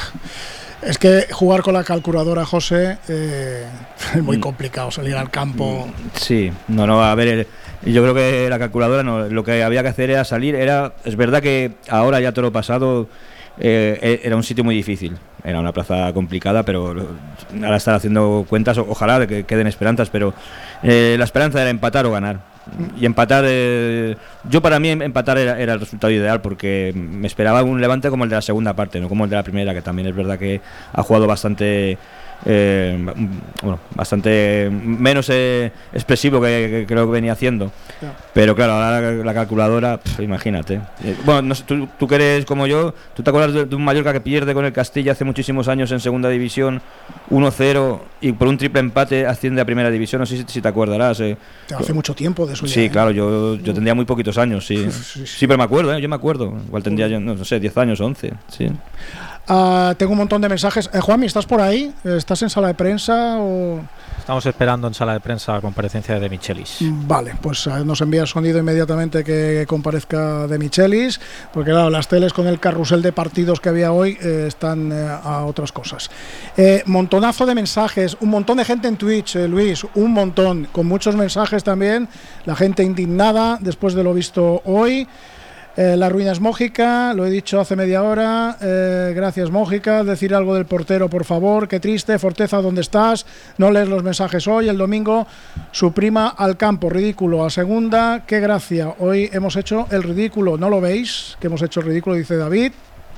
Es que jugar con la calculadora, José, eh, es Mm. muy complicado salir al campo. Sí, no, no, a ver, el- yo creo que la calculadora no, lo que había que hacer era salir, era, es verdad que ahora ya todo lo pasado eh, era un sitio muy difícil, era una plaza complicada, pero ahora estar haciendo cuentas, o- ojalá que queden esperanzas, pero eh, la esperanza era empatar o ganar. Y empatar, eh, yo para mí empatar era, era el resultado ideal porque me esperaba un Levante como el de la segunda parte, no como el de la primera, que también es verdad que ha jugado bastante, eh, bueno, bastante menos eh, expresivo que, que creo que venía haciendo. Ya. Pero claro, ahora la, la calculadora, pf, imagínate. Eh, bueno, no sé, tú, tú que eres como yo, ¿tú te acuerdas de, de un Mallorca que pierde con el Castilla hace muchísimos años en segunda división, uno cero, y por un triple empate asciende a primera división? No sé si, si te acordarás. Eh. Hace mucho tiempo de eso ya, Sí, ¿eh? claro, yo, yo tendría muy poquitos años, sí. Sí, sí. Sí, pero me acuerdo, ¿eh? Yo me acuerdo. Igual tendría yo, no, no sé, diez años, once, sí. Ah, tengo un montón de mensajes. Eh, Juanmi, ¿estás por ahí? ¿Estás en sala de prensa o...? Estamos esperando en sala de prensa la comparecencia de De Michelis. Vale, pues eh, nos envía el sonido inmediatamente que comparezca De Michelis, porque claro, las teles con el carrusel de partidos que había hoy eh, están eh, a otras cosas. Eh, montonazo de mensajes, un montón de gente en Twitch, eh, Luis, un montón, con muchos mensajes también, la gente indignada después de lo visto hoy. Eh, la ruina es Mójica, lo he dicho hace media hora. Eh, gracias, Mójica. Decir algo del portero, por favor. Qué triste. Forteza, ¿dónde estás? No lees los mensajes hoy. El domingo, su prima al campo. Ridículo. A segunda, qué gracia. Hoy hemos hecho el ridículo. ¿No lo veis? Que hemos hecho el ridículo, dice David.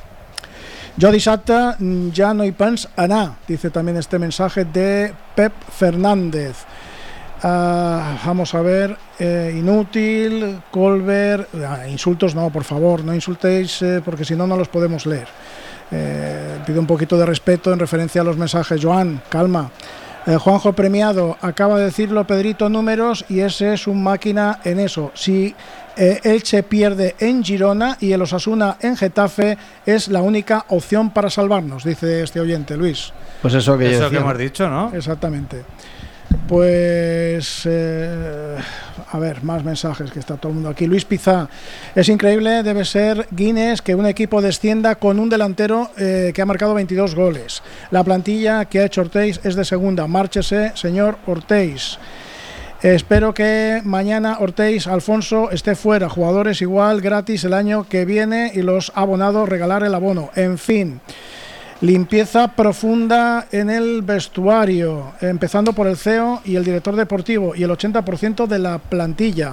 Jo dissabte ja no hi pens anar, dice también este mensaje de Pep Fernández. Uh, vamos a ver, eh, inútil, Colbert, uh, insultos no, por favor, no insultéis eh, porque si no, no los podemos leer. Eh, pido un poquito de respeto en referencia a los mensajes. Joan, calma. Eh, Juanjo Premiado, acaba de decirlo Pedrito Números y ese es un máquina en eso. Si eh, Elche pierde en Girona y el Osasuna en Getafe, es la única opción para salvarnos, dice este oyente, Luis. Pues eso que yo Eso que decía. hemos dicho, ¿no? Exactamente. Pues eh, a ver, más mensajes, que está todo el mundo aquí. Luis Pizá: es increíble, debe ser Guinness que un equipo descienda con un delantero eh, que ha marcado veintidós goles. La plantilla que ha hecho Ortiz es de segunda. Márchese, señor Ortiz. Espero que mañana Ortiz, Alfonso, esté fuera. Jugadores igual gratis el año que viene y los abonados regalar el abono. En fin, limpieza profunda en el vestuario, empezando por el C E O y el director deportivo y el ochenta por ciento de la plantilla.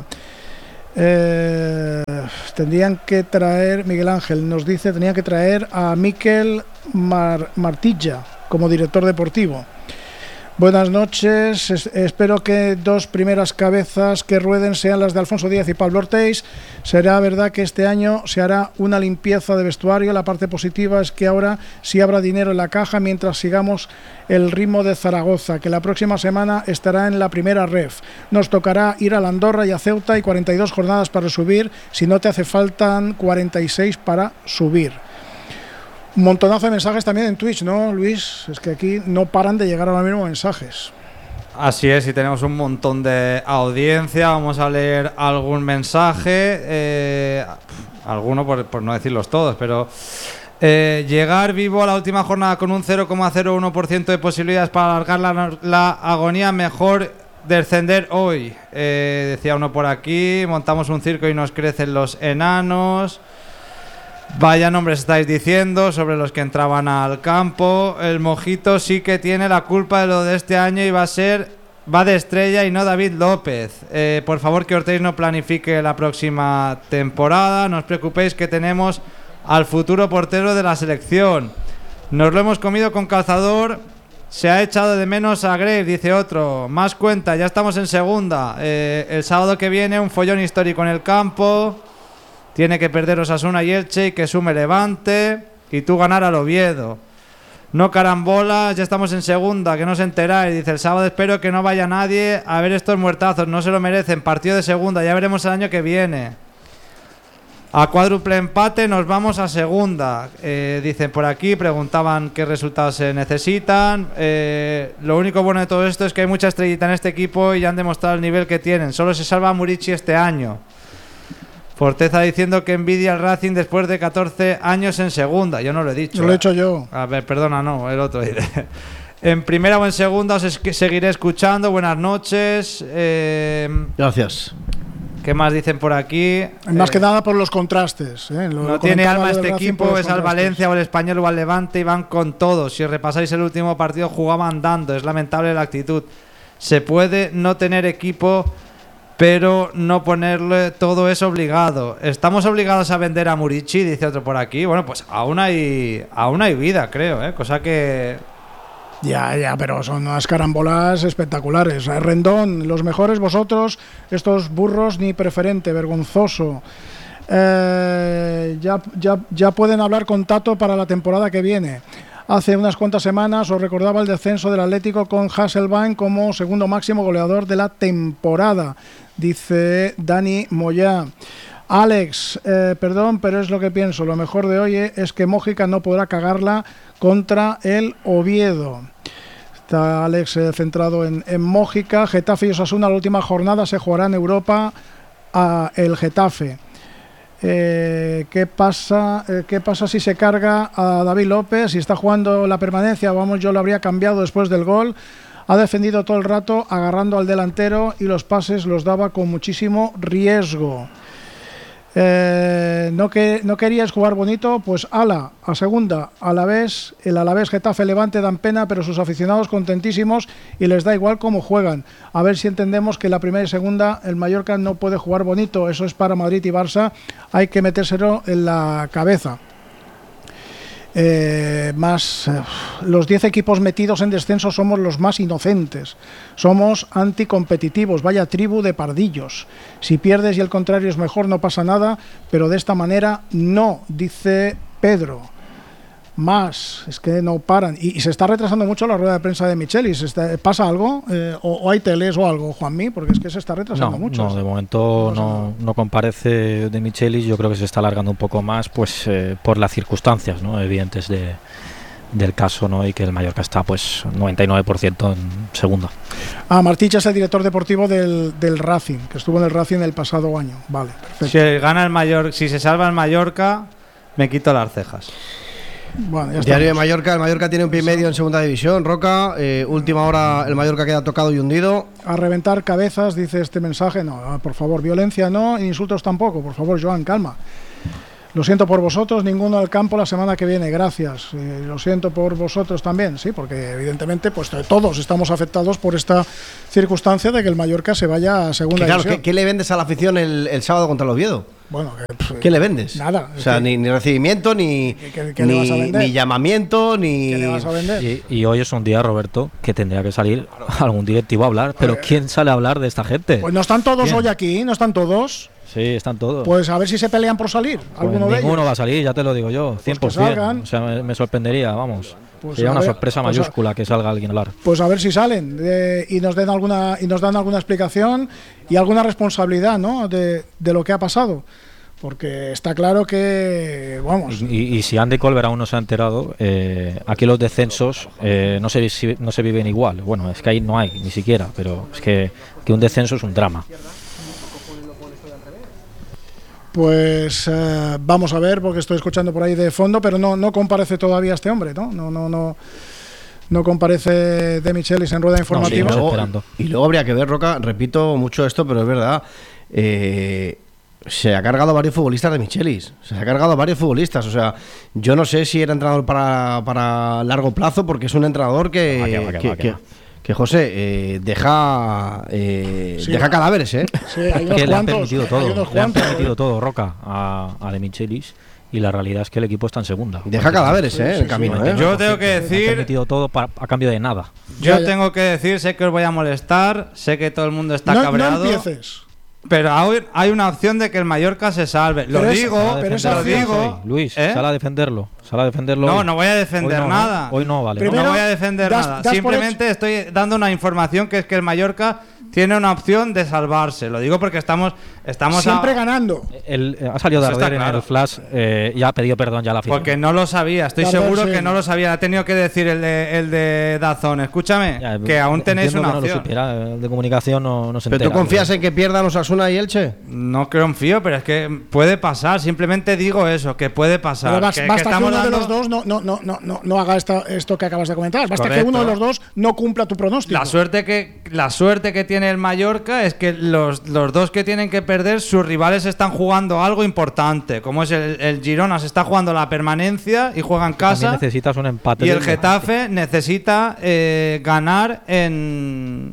Eh, tendrían que traer, Miguel Ángel nos dice, tendrían que traer a Miquel Mar- Martilla como director deportivo. Buenas noches, es, espero que dos primeras cabezas que rueden sean las de Alfonso Díaz y Pablo Ortiz. Será verdad que este año se hará una limpieza de vestuario. La parte positiva es que ahora sí habrá dinero en la caja mientras sigamos el ritmo de Zaragoza, que la próxima semana estará en la primera ref. Nos tocará ir a la Andorra y a Ceuta y cuarenta y dos jornadas para subir, si no te hace faltan cuarenta y seis para subir. Un montonazo de mensajes también en Twitch, ¿no, Luis? Es que aquí no paran de llegar ahora mismo mensajes. Así es, y tenemos un montón de audiencia. Vamos a leer algún mensaje, eh, alguno por, por no decirlos todos, pero eh, llegar vivo a la última jornada con un cero coma cero uno por ciento de posibilidades para alargar la, la agonía, mejor descender hoy. Eh, decía uno por aquí, montamos un circo y nos crecen los enanos. Vaya nombres estáis diciendo sobre los que entraban al campo. El Mojito sí que tiene la culpa de lo de este año y va a ser va de estrella y no David López. Eh, por favor, que Ortiz no planifique la próxima temporada. No os preocupéis, que tenemos al futuro portero de la selección. Nos lo hemos comido con calzador. Se ha echado de menos a Grey, dice otro. Más cuenta, ya estamos en segunda. Eh, el sábado que viene un follón histórico en el campo. Tiene que perder Osasuna y Elche y que sume Levante y tú ganar al Oviedo. No carambolas, ya estamos en segunda, que no os enteráis. Dice, el sábado espero que no vaya nadie a ver estos muertazos, no se lo merecen. Partido de segunda, ya veremos el año que viene. A cuádruple empate nos vamos a segunda. Eh, dicen por aquí, preguntaban qué resultados se necesitan. Eh, lo único bueno de todo esto es que hay mucha estrellita en este equipo y ya han demostrado el nivel que tienen. Solo se salva Murici este año. Forteza diciendo que envidia al Racing después de catorce años en segunda. Yo no lo he dicho. Lo he hecho yo. A ver, perdona, no, el otro. En primera o en segunda os es que seguiré escuchando. Buenas noches. Eh, Gracias. ¿Qué más dicen por aquí? Más eh, que nada por los contrastes. ¿eh? Lo, no lo tiene alma del este Racing equipo, por es los al contrastes. Valencia o al Español o al Levante y van con todo. Si repasáis el último partido jugaban dando. Es lamentable la actitud. Se puede no tener equipo, pero no ponerle todo es obligado. ¿Estamos obligados a vender a Murici? Dice otro por aquí. Bueno, pues aún hay, aún hay vida, creo, ¿eh? Cosa que... Ya, ya, pero son unas carambolas espectaculares. Rendón, los mejores vosotros, estos burros ni preferente, vergonzoso. Eh, ya, ya, ya pueden hablar con Tato para la temporada que viene. Hace unas cuantas semanas os recordaba el descenso del Atlético con Hasselbaink como segundo máximo goleador de la temporada, dice Dani Moyá. Alex, eh, perdón, pero es lo que pienso. Lo mejor de hoy es que Mójica no podrá cagarla contra el Oviedo. Está Alex eh, centrado en, en Mójica. Getafe y Osasuna, la última jornada se jugará en Europa a el Getafe. Eh, ¿qué pasa eh, qué pasa si se carga a David López? Si está jugando la permanencia, vamos, yo lo habría cambiado después del gol. Ha defendido todo el rato agarrando al delantero y los pases los daba con muchísimo riesgo. Eh, no, que, no querías jugar bonito, pues ala, a segunda, Alavés, el Alavés, Getafe, Levante dan pena, pero sus aficionados contentísimos y les da igual cómo juegan. A ver si entendemos que la primera y segunda el Mallorca no puede jugar bonito, eso es para Madrid y Barça, hay que metérselo en la cabeza. Eh, más eh, los diez equipos metidos en descenso somos los más inocentes, somos anticompetitivos, vaya tribu de pardillos. Si pierdes y el contrario es mejor no pasa nada, pero de esta manera no, dice Pedro. Más, es que no paran y, y se está retrasando mucho la rueda de prensa de Michelis. Está, ¿pasa algo? Eh, o, ¿O hay teles o algo, Juanmi? Porque es que se está retrasando no, mucho. No, de momento no, no comparece de Michelis. Yo creo que se está alargando un poco más pues eh, por las circunstancias, ¿no?, evidentes de, del caso, ¿no? Y que el Mallorca está pues noventa y nueve por ciento en segunda. Ah, Marticha es el director deportivo del, del Racing, que estuvo en el Racing el pasado año. Vale, perfecto. Si gana el Mallorca, si se salva el Mallorca, me quito las cejas. Bueno, ya Diario de Mallorca, el Mallorca tiene un pie y medio en segunda división, Roca, eh, última hora el Mallorca queda tocado y hundido. A reventar cabezas, dice este mensaje. No, por favor, violencia no, insultos tampoco. Por favor, Joan, calma. Lo siento por vosotros, ninguno al campo la semana que viene, gracias. Eh, lo siento por vosotros también, sí, porque evidentemente pues todos estamos afectados por esta circunstancia de que el Mallorca se vaya a segunda Claro, división. ¿qué, ¿qué le vendes a la afición el, el sábado contra el Oviedo? Bueno, que, pff, ¿Qué le vendes? Nada. O sea, que, ni, ni recibimiento, ni, ¿qué- qué le ni, vas a vender? ni llamamiento, ni... ¿qué le vas a vender? Y, y hoy es un día, Roberto, que tendría que salir algún directivo a hablar. Pero ¿quién sale a hablar de esta gente? Pues no están todos ¿Quién? hoy aquí, no están todos. Sí, están todos. Pues a ver si se pelean por salir, Pues alguno de ninguno ellos. va a salir, ya te lo digo yo, cien por ciento. salgan. O sea, me, me sorprendería, vamos. Pues Sería a una ver, sorpresa pues a- mayúscula que salga alguien a hablar. Pues a ver si salen eh, y nos den alguna y nos dan alguna explicación y alguna responsabilidad, ¿no? de, de lo que ha pasado. Porque está claro que, vamos, Y, y si Andy Colbert aún no se ha enterado, eh, aquí los descensos eh, no, se, si- no se viven igual. Bueno, es que ahí no hay, ni siquiera, pero es que, que un descenso es un drama. pues eh, vamos a ver, porque estoy escuchando por ahí de fondo, pero no, no comparece todavía este hombre, ¿no? No, no, no, no comparece De Michelis en rueda informativa. sí, luego, esperando. y luego habría que ver, Roca, repito mucho esto, pero es verdad, eh, se ha cargado a varios futbolistas de Michelis, se ha cargado a varios futbolistas, o sea, yo no sé si era entrenador para, para largo plazo, porque es un entrenador que, Va, que va, que que, va, que que- va. que, José, eh, deja, eh, Sí, deja va. cadáveres, ¿eh? Sí, hay unos Que le han cuantos, permitido hay todo, unos le han cuantos, permitido ¿eh? todo, Roca, a, a De Michelis, y la realidad es que el equipo está en segunda. Deja cadáveres, ¿eh? En sí, el sí, camino, sí. ¿eh? Yo tengo que Le han decir, permitido todo para- a cambio de nada. yo Ya, ya. tengo que decir, sé que os voy a molestar, sé que todo el mundo está No, no cabreado, empieces. pero hay, hay una opción de que el Mallorca se salve. Lo Pero es- digo, Sal a Pero esa lo opción- digo. Luis, ¿eh? sal a defenderlo. Sal a defenderlo. No, hoy. no voy a defender Hoy no, nada. Hoy no, vale. Primero, no voy a defender das- nada. das por Simplemente estoy dando una información que es que el Mallorca tiene una opción de salvarse. Lo digo porque estamos, estamos Siempre a- ganando. El- eh, ha salido de Eso está arder en claro. el flash eh, y ha pedido perdón ya a la afición. Porque no lo sabía, estoy Claro, seguro sí. que no lo sabía. Ha tenido que decir el de, el de Dazón. Escúchame, Ya, que aún tenéis entiendo una que no lo opción. supiera, el de comunicación no, no se ¿Pero tú entera. confías en que pierdan Osasuna y Elche? No confío, pero es que puede pasar. Simplemente digo eso, que puede pasar. Pero bas- que, que basta que, estamos uno de dando- los dos no, no, no, no, no, no haga esta, esto que acabas de comentar. Basta Correcto. que uno de los dos no cumpla tu pronóstico. La suerte que la suerte que tiene el Mallorca es que los, los dos que tienen que perder, sus rivales están jugando algo importante, como es el, el Girona, se está jugando la permanencia y juega en También casa, necesitas un empate. y el del- Getafe necesita eh, ganar en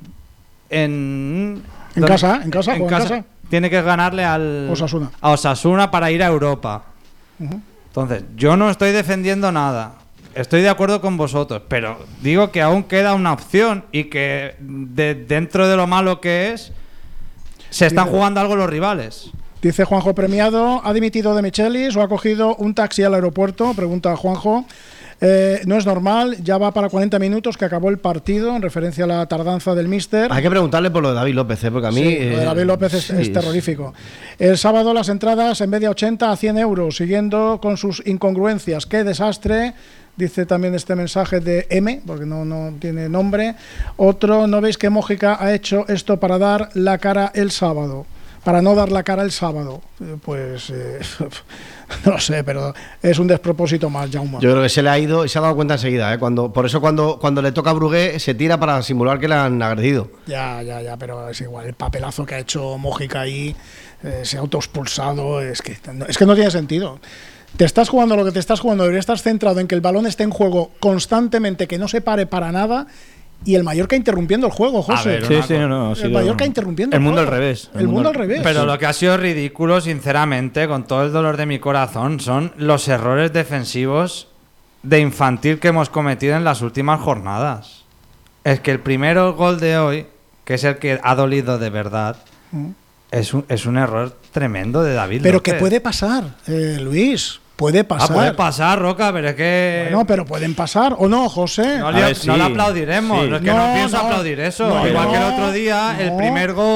en En casa, en casa, en juega en casa. casa. Tiene que ganarle al Osasuna. a Osasuna para ir a Europa. Ujú. Entonces, yo no estoy defendiendo nada. Estoy de acuerdo con vosotros, pero digo que aún queda una opción y que de- dentro de lo malo que es, se están Dice- jugando algo los rivales. Dice Juanjo Premiado, ¿ha dimitido De Michelis o ha cogido un taxi al aeropuerto? Pregunta Juanjo. Eh, no es normal, ya va para cuarenta minutos que acabó el partido, en referencia a la tardanza del míster. Hay que preguntarle por lo de David López, ¿eh? Porque a mí... Sí, lo de eh, David López es, sí, es terrorífico. El sábado las entradas en vez de ochenta a cien euros, siguiendo con sus incongruencias. ¡Qué desastre! Dice también este mensaje de M, porque no, no tiene nombre. Otro, ¿no veis que Mójica ha hecho esto para dar la cara el sábado? Para no dar la cara el sábado. Eh, Pues eh, no lo sé, pero es un despropósito más, Jaume. Yo creo que se le ha ido y se ha dado cuenta enseguida, ¿eh? Cuando, por eso cuando, cuando le toca a Brugué se tira para simular que le han agredido. Ya, ya, ya, pero es igual. El papelazo que ha hecho Mójica ahí, eh, se ha autoexpulsado, es que, no, es que no tiene sentido. Te estás jugando lo que te estás jugando, deberías estar centrado en que el balón esté en juego constantemente, que no se pare para nada, y el Mallorca interrumpiendo el juego, José. ver, Sí, una sí, cosa. no, ha el sido- Mallorca interrumpiendo El mundo al juego. revés. El, mundo al revés. Pero lo que ha sido ridículo, sinceramente, con todo el dolor de mi corazón, son los errores defensivos de infantil que hemos cometido en las últimas jornadas. Es que el primer gol de hoy, que es el que ha dolido de verdad, Mm. es un, es un error tremendo de David Pero López. que puede pasar, eh, Luis. Puede Ah, pasar. puede pasar, Roca, pero es que... Bueno, pero pueden pasar, ¿o no, José? No, A le, ver, no sí. le aplaudiremos, Sí. no es que no, No, pienso no. aplaudir eso. No, Igual no. que el otro día, el No. primer gol,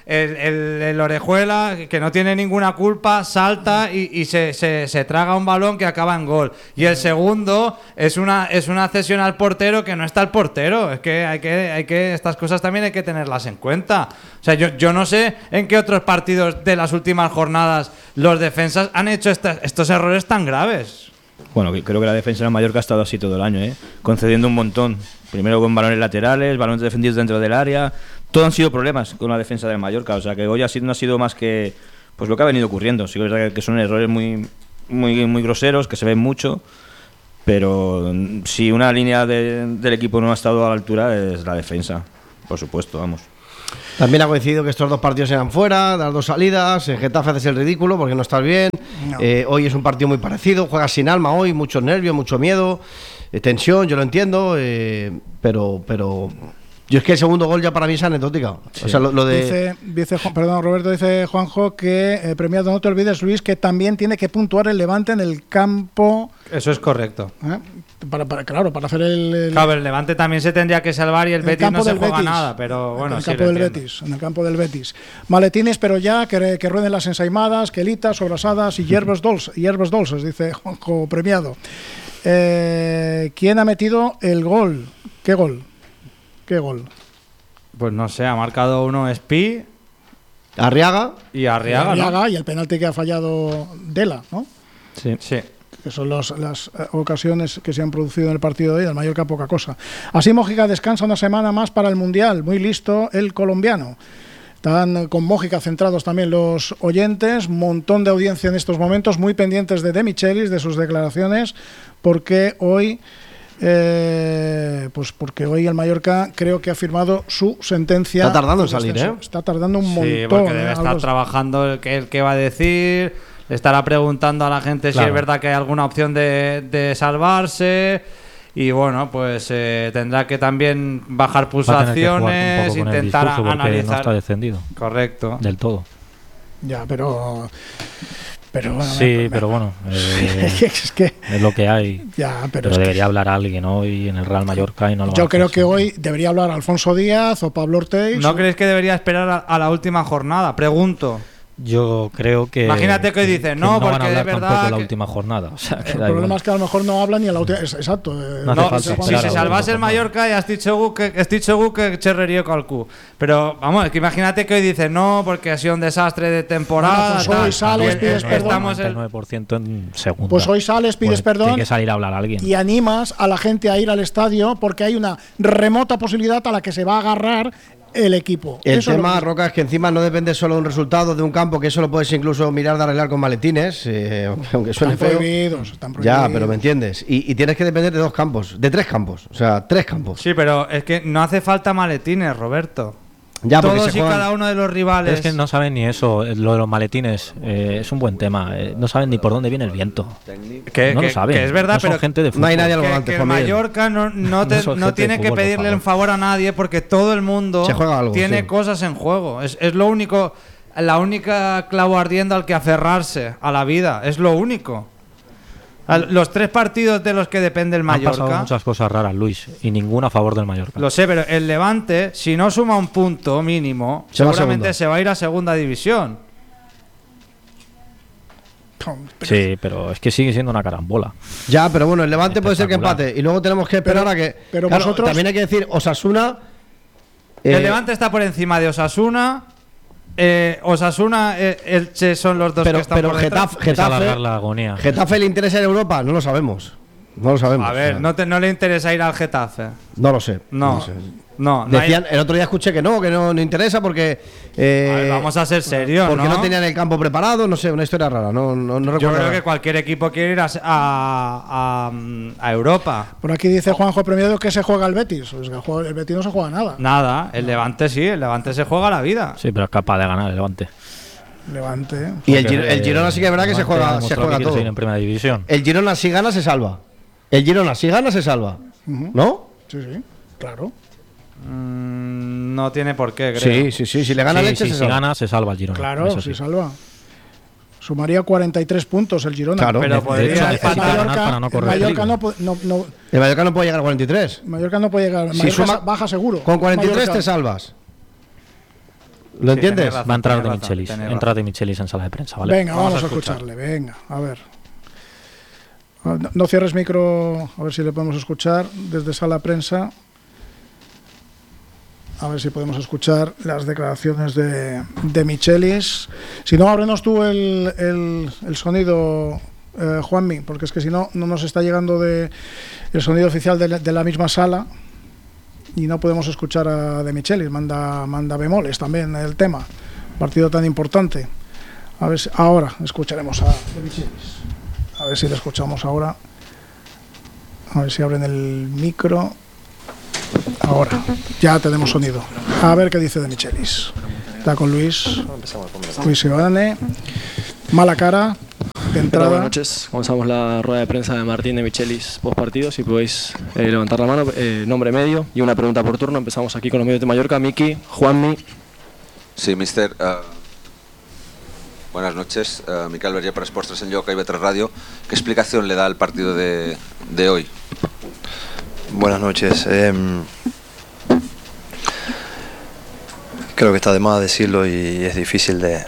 el, el, el Orejuela, que no tiene ninguna culpa, salta y, y se, se, se traga un balón que acaba en gol. Y el segundo es una, es una cesión al portero que no está el portero. Es que hay que, hay que estas cosas también hay que tenerlas en cuenta. O sea, yo, yo no sé en qué otros partidos de las últimas jornadas los defensas han hecho esta, estos errores tan graves. Bueno, creo que la defensa del Mallorca ha estado así todo el año, ¿eh? Concediendo un montón. Primero con balones laterales, balones defendidos dentro del área. Todo han sido problemas con la defensa del Mallorca. O sea, que hoy ha sido, no ha sido más que pues lo que ha venido ocurriendo. Sí que es verdad que son errores muy, muy, muy groseros, que se ven mucho. Pero si una línea de, del equipo no ha estado a la altura, es la defensa. Por supuesto, vamos. También ha coincidido que estos dos partidos eran fuera, las dos salidas. En Getafe haces el ridículo porque no estás bien. No. Eh, hoy es un partido muy parecido. Juegas sin alma hoy, muchos nervios, mucho miedo, eh, tensión, yo lo entiendo. Eh, pero, pero yo es que el segundo gol ya para mí es anecdótica. Sí. O sea, lo, lo de... Dice, dice Juan, perdón, Roberto, dice Juanjo que eh, premiado, no te olvides, Luis, que también tiene que puntuar el Levante en el campo. Eso es correcto. ¿Eh? Para, para, claro, para hacer el, el... Claro, el Levante también se tendría que salvar y el, el Betis no se juega Betis. nada, pero bueno, en el sí campo del Betis, en el campo del Betis. Maletines, pero ya que, que rueden las ensaimadas, quelitas, sobrasadas y hierbas dulces, hierbas dulces, dice Juanjo Premiado. Eh, ¿Quién ha metido el gol? ¿Qué gol? ¿Qué gol? Pues no sé, ha marcado uno Espi, Arriaga y Arriaga, y, Arriaga ¿no? y el penalti que ha fallado Dela, ¿no? Sí, sí. Que son los, las eh, ocasiones que se han producido en el partido de hoy. El Mallorca poca cosa. Así Mójica descansa una semana más para el Mundial. Muy listo el colombiano. Están con Mójica centrados también los oyentes. Montón de audiencia en estos momentos. Muy pendientes de De Michelis, de sus declaraciones. Porque hoy... Eh, pues porque hoy el Mallorca creo que ha firmado su sentencia. Está tardando en salir, ¿eh? Está tardando un sí, montón. Sí, porque debe ¿eh? estar Algo... trabajando el que, el que va a decir... Estará preguntando a la gente claro. si es verdad que hay alguna opción de, de salvarse y bueno, pues eh, tendrá que también bajar pulsaciones, intentar analizar. No está descendido. Correcto. Del todo. Ya, pero... pero bueno, sí, me, me, pero bueno, eh, es, que, es lo que hay. Ya, pero pero es debería que, hablar alguien hoy en el Real Mallorca y no lo Yo creo hacer, que sí. hoy debería hablar Alfonso Díaz o Pablo Ortiz. ¿No o... crees que debería esperar a, a la última jornada? Pregunto. Yo creo que. Imagínate que dices, no, no porque van a hablar de verdad. Tampoco que... la última jornada. O sea, que el da problema igual. es que a lo mejor no hablan ni a la última. Exacto. Eh, no, no falta, si, si se salvase el Mallorca, ya estic segur que estic segur que xerraria qualcú. Pero vamos, es que imagínate que hoy dices, no, porque ha sido un desastre de temporada. Bueno, pues hoy sales, pides perdón. Estamos el noventa y nueve por ciento en segunda. Pues hoy sales, pides pues perdón. Tiene que salir a hablar a alguien. Y animas a la gente a ir al estadio porque hay una remota posibilidad a la que se va a agarrar el equipo. El eso tema, es que... Roca, es que encima no depende solo de un resultado de un campo, que eso lo puedes incluso mirar de arreglar con maletines, eh, aunque suene están feo. Prohibidos, están prohibidos. Ya, pero me entiendes. Y, y tienes que depender de dos campos, de tres campos, o sea, tres campos. Sí, pero es que no hace falta maletines, Roberto. Ya, Todos se y juegan... cada uno de los rivales. Es que no saben ni eso. Lo de los maletines eh, es un buen tema. Eh, no saben ni por dónde viene el viento. Que, no que, lo saben. Que es verdad, no son pero gente de fútbol. No hay nadie al que, volante. Que el Mallorca no, no, te, no, no tiene que fútbol, pedirle el favor a nadie porque todo el mundo se juega algo, tiene sí. cosas en juego. Es, es lo único, la única clavo ardiendo al que aferrarse a la vida. Es lo único. Los tres partidos de los que depende el Mallorca. Han pasado muchas cosas raras, Luis, y ninguna a favor del Mallorca. Lo sé, pero el Levante, si no suma un punto mínimo, se seguramente va se va a ir a segunda división. Sí, pero es que sigue siendo una carambola. Ya, pero bueno, el Levante puede ser que empate. Y luego tenemos que esperar pero, a que. Pero claro, vosotros... también hay que decir, Osasuna. El eh, Levante está por encima de Osasuna. Eh, Osasuna, eh, Elche son los dos pero, que están pero por detrás. Getafe, Getafe, la agonía. Getafe le interesa en Europa, no lo sabemos. No lo sabemos. A ver, o sea, no, te, no le interesa ir al Getafe. No lo sé. No, no, lo sé. no, no Decían, hay... el otro día escuché que no, que no, no interesa porque. Eh, a ver, vamos a ser serios, porque ¿no? no tenían el campo preparado, no sé, una historia rara. No, no, no Yo recuerdo. creo nada. que cualquier equipo quiere ir a, a, a, a Europa. Por aquí dice Juanjo Premiado que se juega el Betis. Pues que el Betis no se juega nada. Nada, el Levante sí, el Levante se juega la vida. Sí, pero es capaz de ganar el Levante. Levante. Y el, Gir el Girona sí que es verdad que se juega, se juega todo. En primera división. El Girona si gana se salva. El Girona si gana se salva. Uh-huh. ¿No? Sí, sí, claro. Mm, no tiene por qué, creo. Sí, sí, sí. Si le gana sí, Leche sí, se si salva. gana se salva el Girona. Claro, eso se sí. salva. Sumaría cuarenta y tres puntos el Girona. Claro. Pero De podría hecho, el necesita ganar Mallorca, para no el correr Mallorca no, peligro. no, no, El Mallorca no puede llegar a cuarenta y tres. Mallorca no puede llegar. Si Mallorca suma- baja seguro. Con cuarenta y tres Mallorca. te salvas. ¿Lo entiendes? Va a entrar De Michelis. Entra De Michelis en sala de prensa, ¿vale? Venga, vamos, vamos a, a escucharle. Venga, a ver. No, no cierres micro, a ver si le podemos escuchar desde sala de prensa. A ver si podemos escuchar las declaraciones de, de Michelis. Si no, ábrenos tú el, el, el sonido, eh, Juanmi, porque es que si no, no nos está llegando de, el sonido oficial de la, de la misma sala y no podemos escuchar a De Michelis. Manda, manda bemoles también el tema. Partido tan importante. A ver si, ahora escucharemos a De Michelis. A ver si le escuchamos ahora. A ver si abren el micro. Ahora, ya tenemos sonido. A ver qué dice De Michelis. Está con Luis. Luis Ivane. Mala cara. De entrada. Buenas noches. Comenzamos la rueda de prensa de Martín De Michelis post partido. Si podéis eh, levantar la mano, eh, nombre medio y una pregunta por turno. Empezamos aquí con los medios de Mallorca. Miki, Juanmi. Sí, mister. Uh, buenas noches. Uh, Miquel Verger para Esports tres en Lloc y B tres Radio. ¿Qué explicación le da al partido de, de hoy? Buenas noches. Eh, creo que está de más decirlo y es difícil de,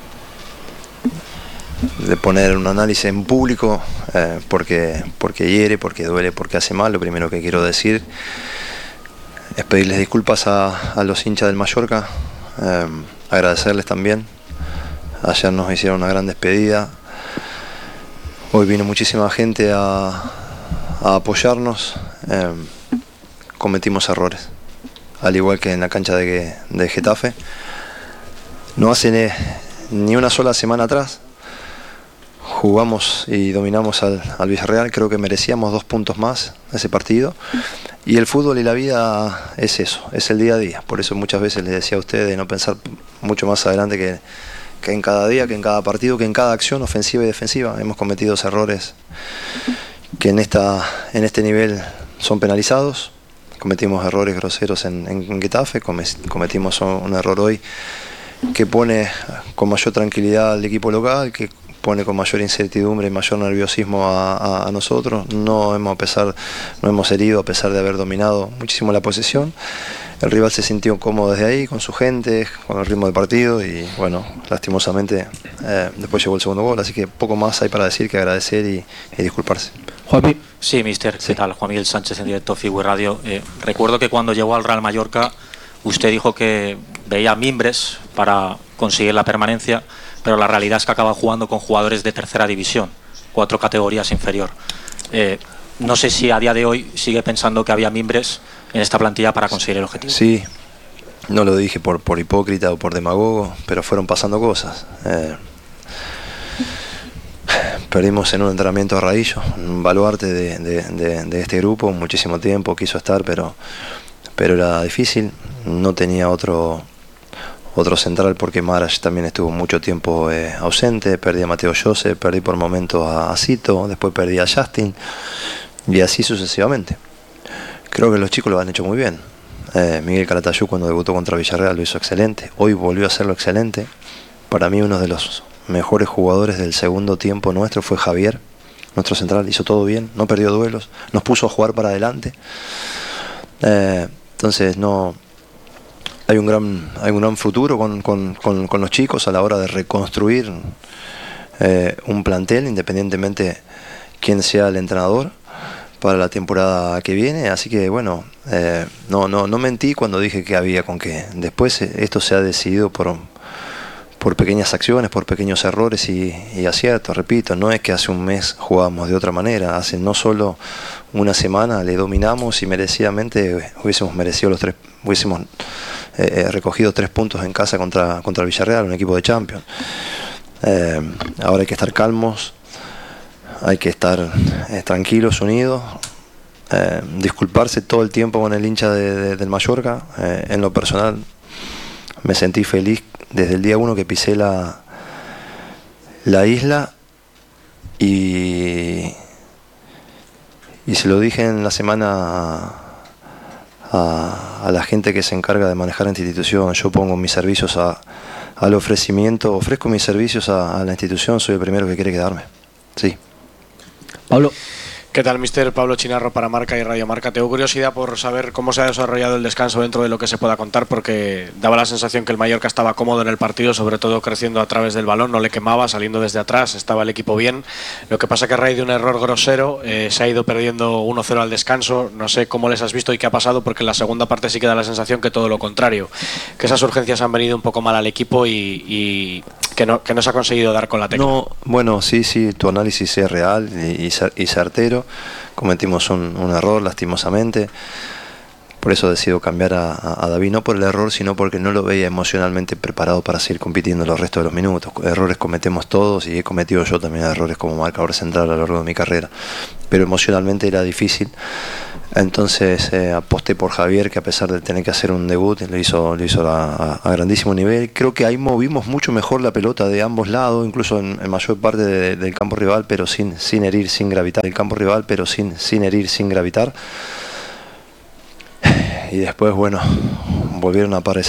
de poner un análisis en público eh, porque, porque hiere, porque duele, porque hace mal. Lo primero que quiero decir es pedirles disculpas a, a los hinchas del Mallorca, eh, agradecerles también. Ayer nos hicieron una gran despedida. Hoy vino muchísima gente a, a apoyarnos. Eh, cometimos errores, al igual que en la cancha de, de Getafe. No hace ni, ni una sola semana atrás jugamos y dominamos al, al Villarreal. Creo que merecíamos dos puntos más ese partido, y el fútbol y la vida es eso, es el día a día. Por eso muchas veces les decía a ustedes de no pensar mucho más adelante que, que en cada día, que en cada partido, que en cada acción ofensiva y defensiva. Hemos cometido errores que en, esta, en este nivel son penalizados. Cometimos errores groseros en, en Getafe, cometimos un error hoy que pone con mayor tranquilidad al equipo local, que pone con mayor incertidumbre y mayor nerviosismo a, a, a nosotros. No hemos, a pesar, no hemos herido a pesar de haber dominado muchísimo la posesión. El rival se sintió cómodo desde ahí, con su gente, con el ritmo del partido, y bueno, lastimosamente eh, después llegó el segundo gol, así que poco más hay para decir que agradecer y, y disculparse. Juanmi. Sí, mister, ¿qué sí. tal? Juan Miguel Sánchez en directo Figure Radio. Eh, recuerdo que cuando llegó al Real Mallorca usted dijo que veía mimbres para conseguir la permanencia, pero la realidad es que acaba jugando con jugadores de tercera división, cuatro categorías inferior. Eh, no sé si a día de hoy sigue pensando que había mimbres en esta plantilla para conseguir el objetivo. Sí, no lo dije por, por hipócrita o por demagogo, pero fueron pasando cosas. Eh, perdimos en un entrenamiento a Raillo, un baluarte de, de, de, de este grupo, muchísimo tiempo quiso estar, pero, pero era difícil. No tenía otro, otro central porque Maras también estuvo mucho tiempo eh, ausente. Perdí a Mateo Jose, perdí por momentos a, a Cito, después perdí a Justin y así sucesivamente. Creo que los chicos lo han hecho muy bien. Eh, Miguel Calatayud, cuando debutó contra Villarreal, lo hizo excelente. Hoy volvió a hacerlo excelente. Para mí uno de los mejores jugadores del segundo tiempo nuestro fue Javier, nuestro central. Hizo todo bien, no perdió duelos, nos puso a jugar para adelante. Eh, entonces no hay un gran, hay un gran futuro con, con, con, con los chicos a la hora de reconstruir eh, un plantel, independientemente quién sea el entrenador para la temporada que viene. Así que bueno, eh, no, no, no mentí cuando dije que había con qué. Después eh, esto se ha decidido por, por pequeñas acciones, por pequeños errores y, y aciertos. Repito, no es que hace un mes jugábamos de otra manera, hace no solo una semana le dominamos y merecidamente hubiésemos merecido los tres, hubiésemos eh, recogido tres puntos en casa contra, contra el Villarreal, un equipo de Champions. Eh, ahora hay que estar calmos, hay que estar eh, tranquilos, unidos, eh, disculparse todo el tiempo con el hincha de, de, del Mallorca. Eh, en lo personal me sentí feliz desde el día uno que pisé la, la isla y, y se lo dije en la semana a, a la gente que se encarga de manejar esta institución. Yo pongo mis servicios a, al ofrecimiento, ofrezco mis servicios a, a la institución, soy el primero que quiere quedarme. Sí. Pablo. ¿Qué tal, mister? Pablo Chinarro para Marca y Radio Marca. Tengo curiosidad por saber cómo se ha desarrollado el descanso dentro de lo que se pueda contar, porque daba la sensación que el Mallorca estaba cómodo en el partido, sobre todo creciendo a través del balón, no le quemaba, saliendo desde atrás, estaba el equipo bien. Lo que pasa que a raíz de un error grosero eh, se ha ido perdiendo uno cero al descanso. No sé cómo les has visto y qué ha pasado, porque en la segunda parte sí que da la sensación que todo lo contrario, que esas urgencias han venido un poco mal al equipo y, y que, no, que no se ha conseguido dar con la tecla. No, bueno, sí, sí, tu análisis es real y, y, y certero. Cometimos un, un error, lastimosamente. Por eso decido cambiar a, a David, no por el error, sino porque no lo veía emocionalmente preparado para seguir compitiendo los restos de los minutos. Errores cometemos todos y he cometido yo también errores como marcador central a lo largo de mi carrera. Pero emocionalmente era difícil. Entonces eh, aposté por Javier, que a pesar de tener que hacer un debut, lo hizo, lo hizo a, a, a grandísimo nivel. Creo que ahí movimos mucho mejor la pelota de ambos lados, incluso en, en mayor parte de, del campo rival, pero sin, sin herir, sin gravitar. El campo rival, pero sin, sin herir, sin gravitar. Y después, bueno, volvieron a aparecer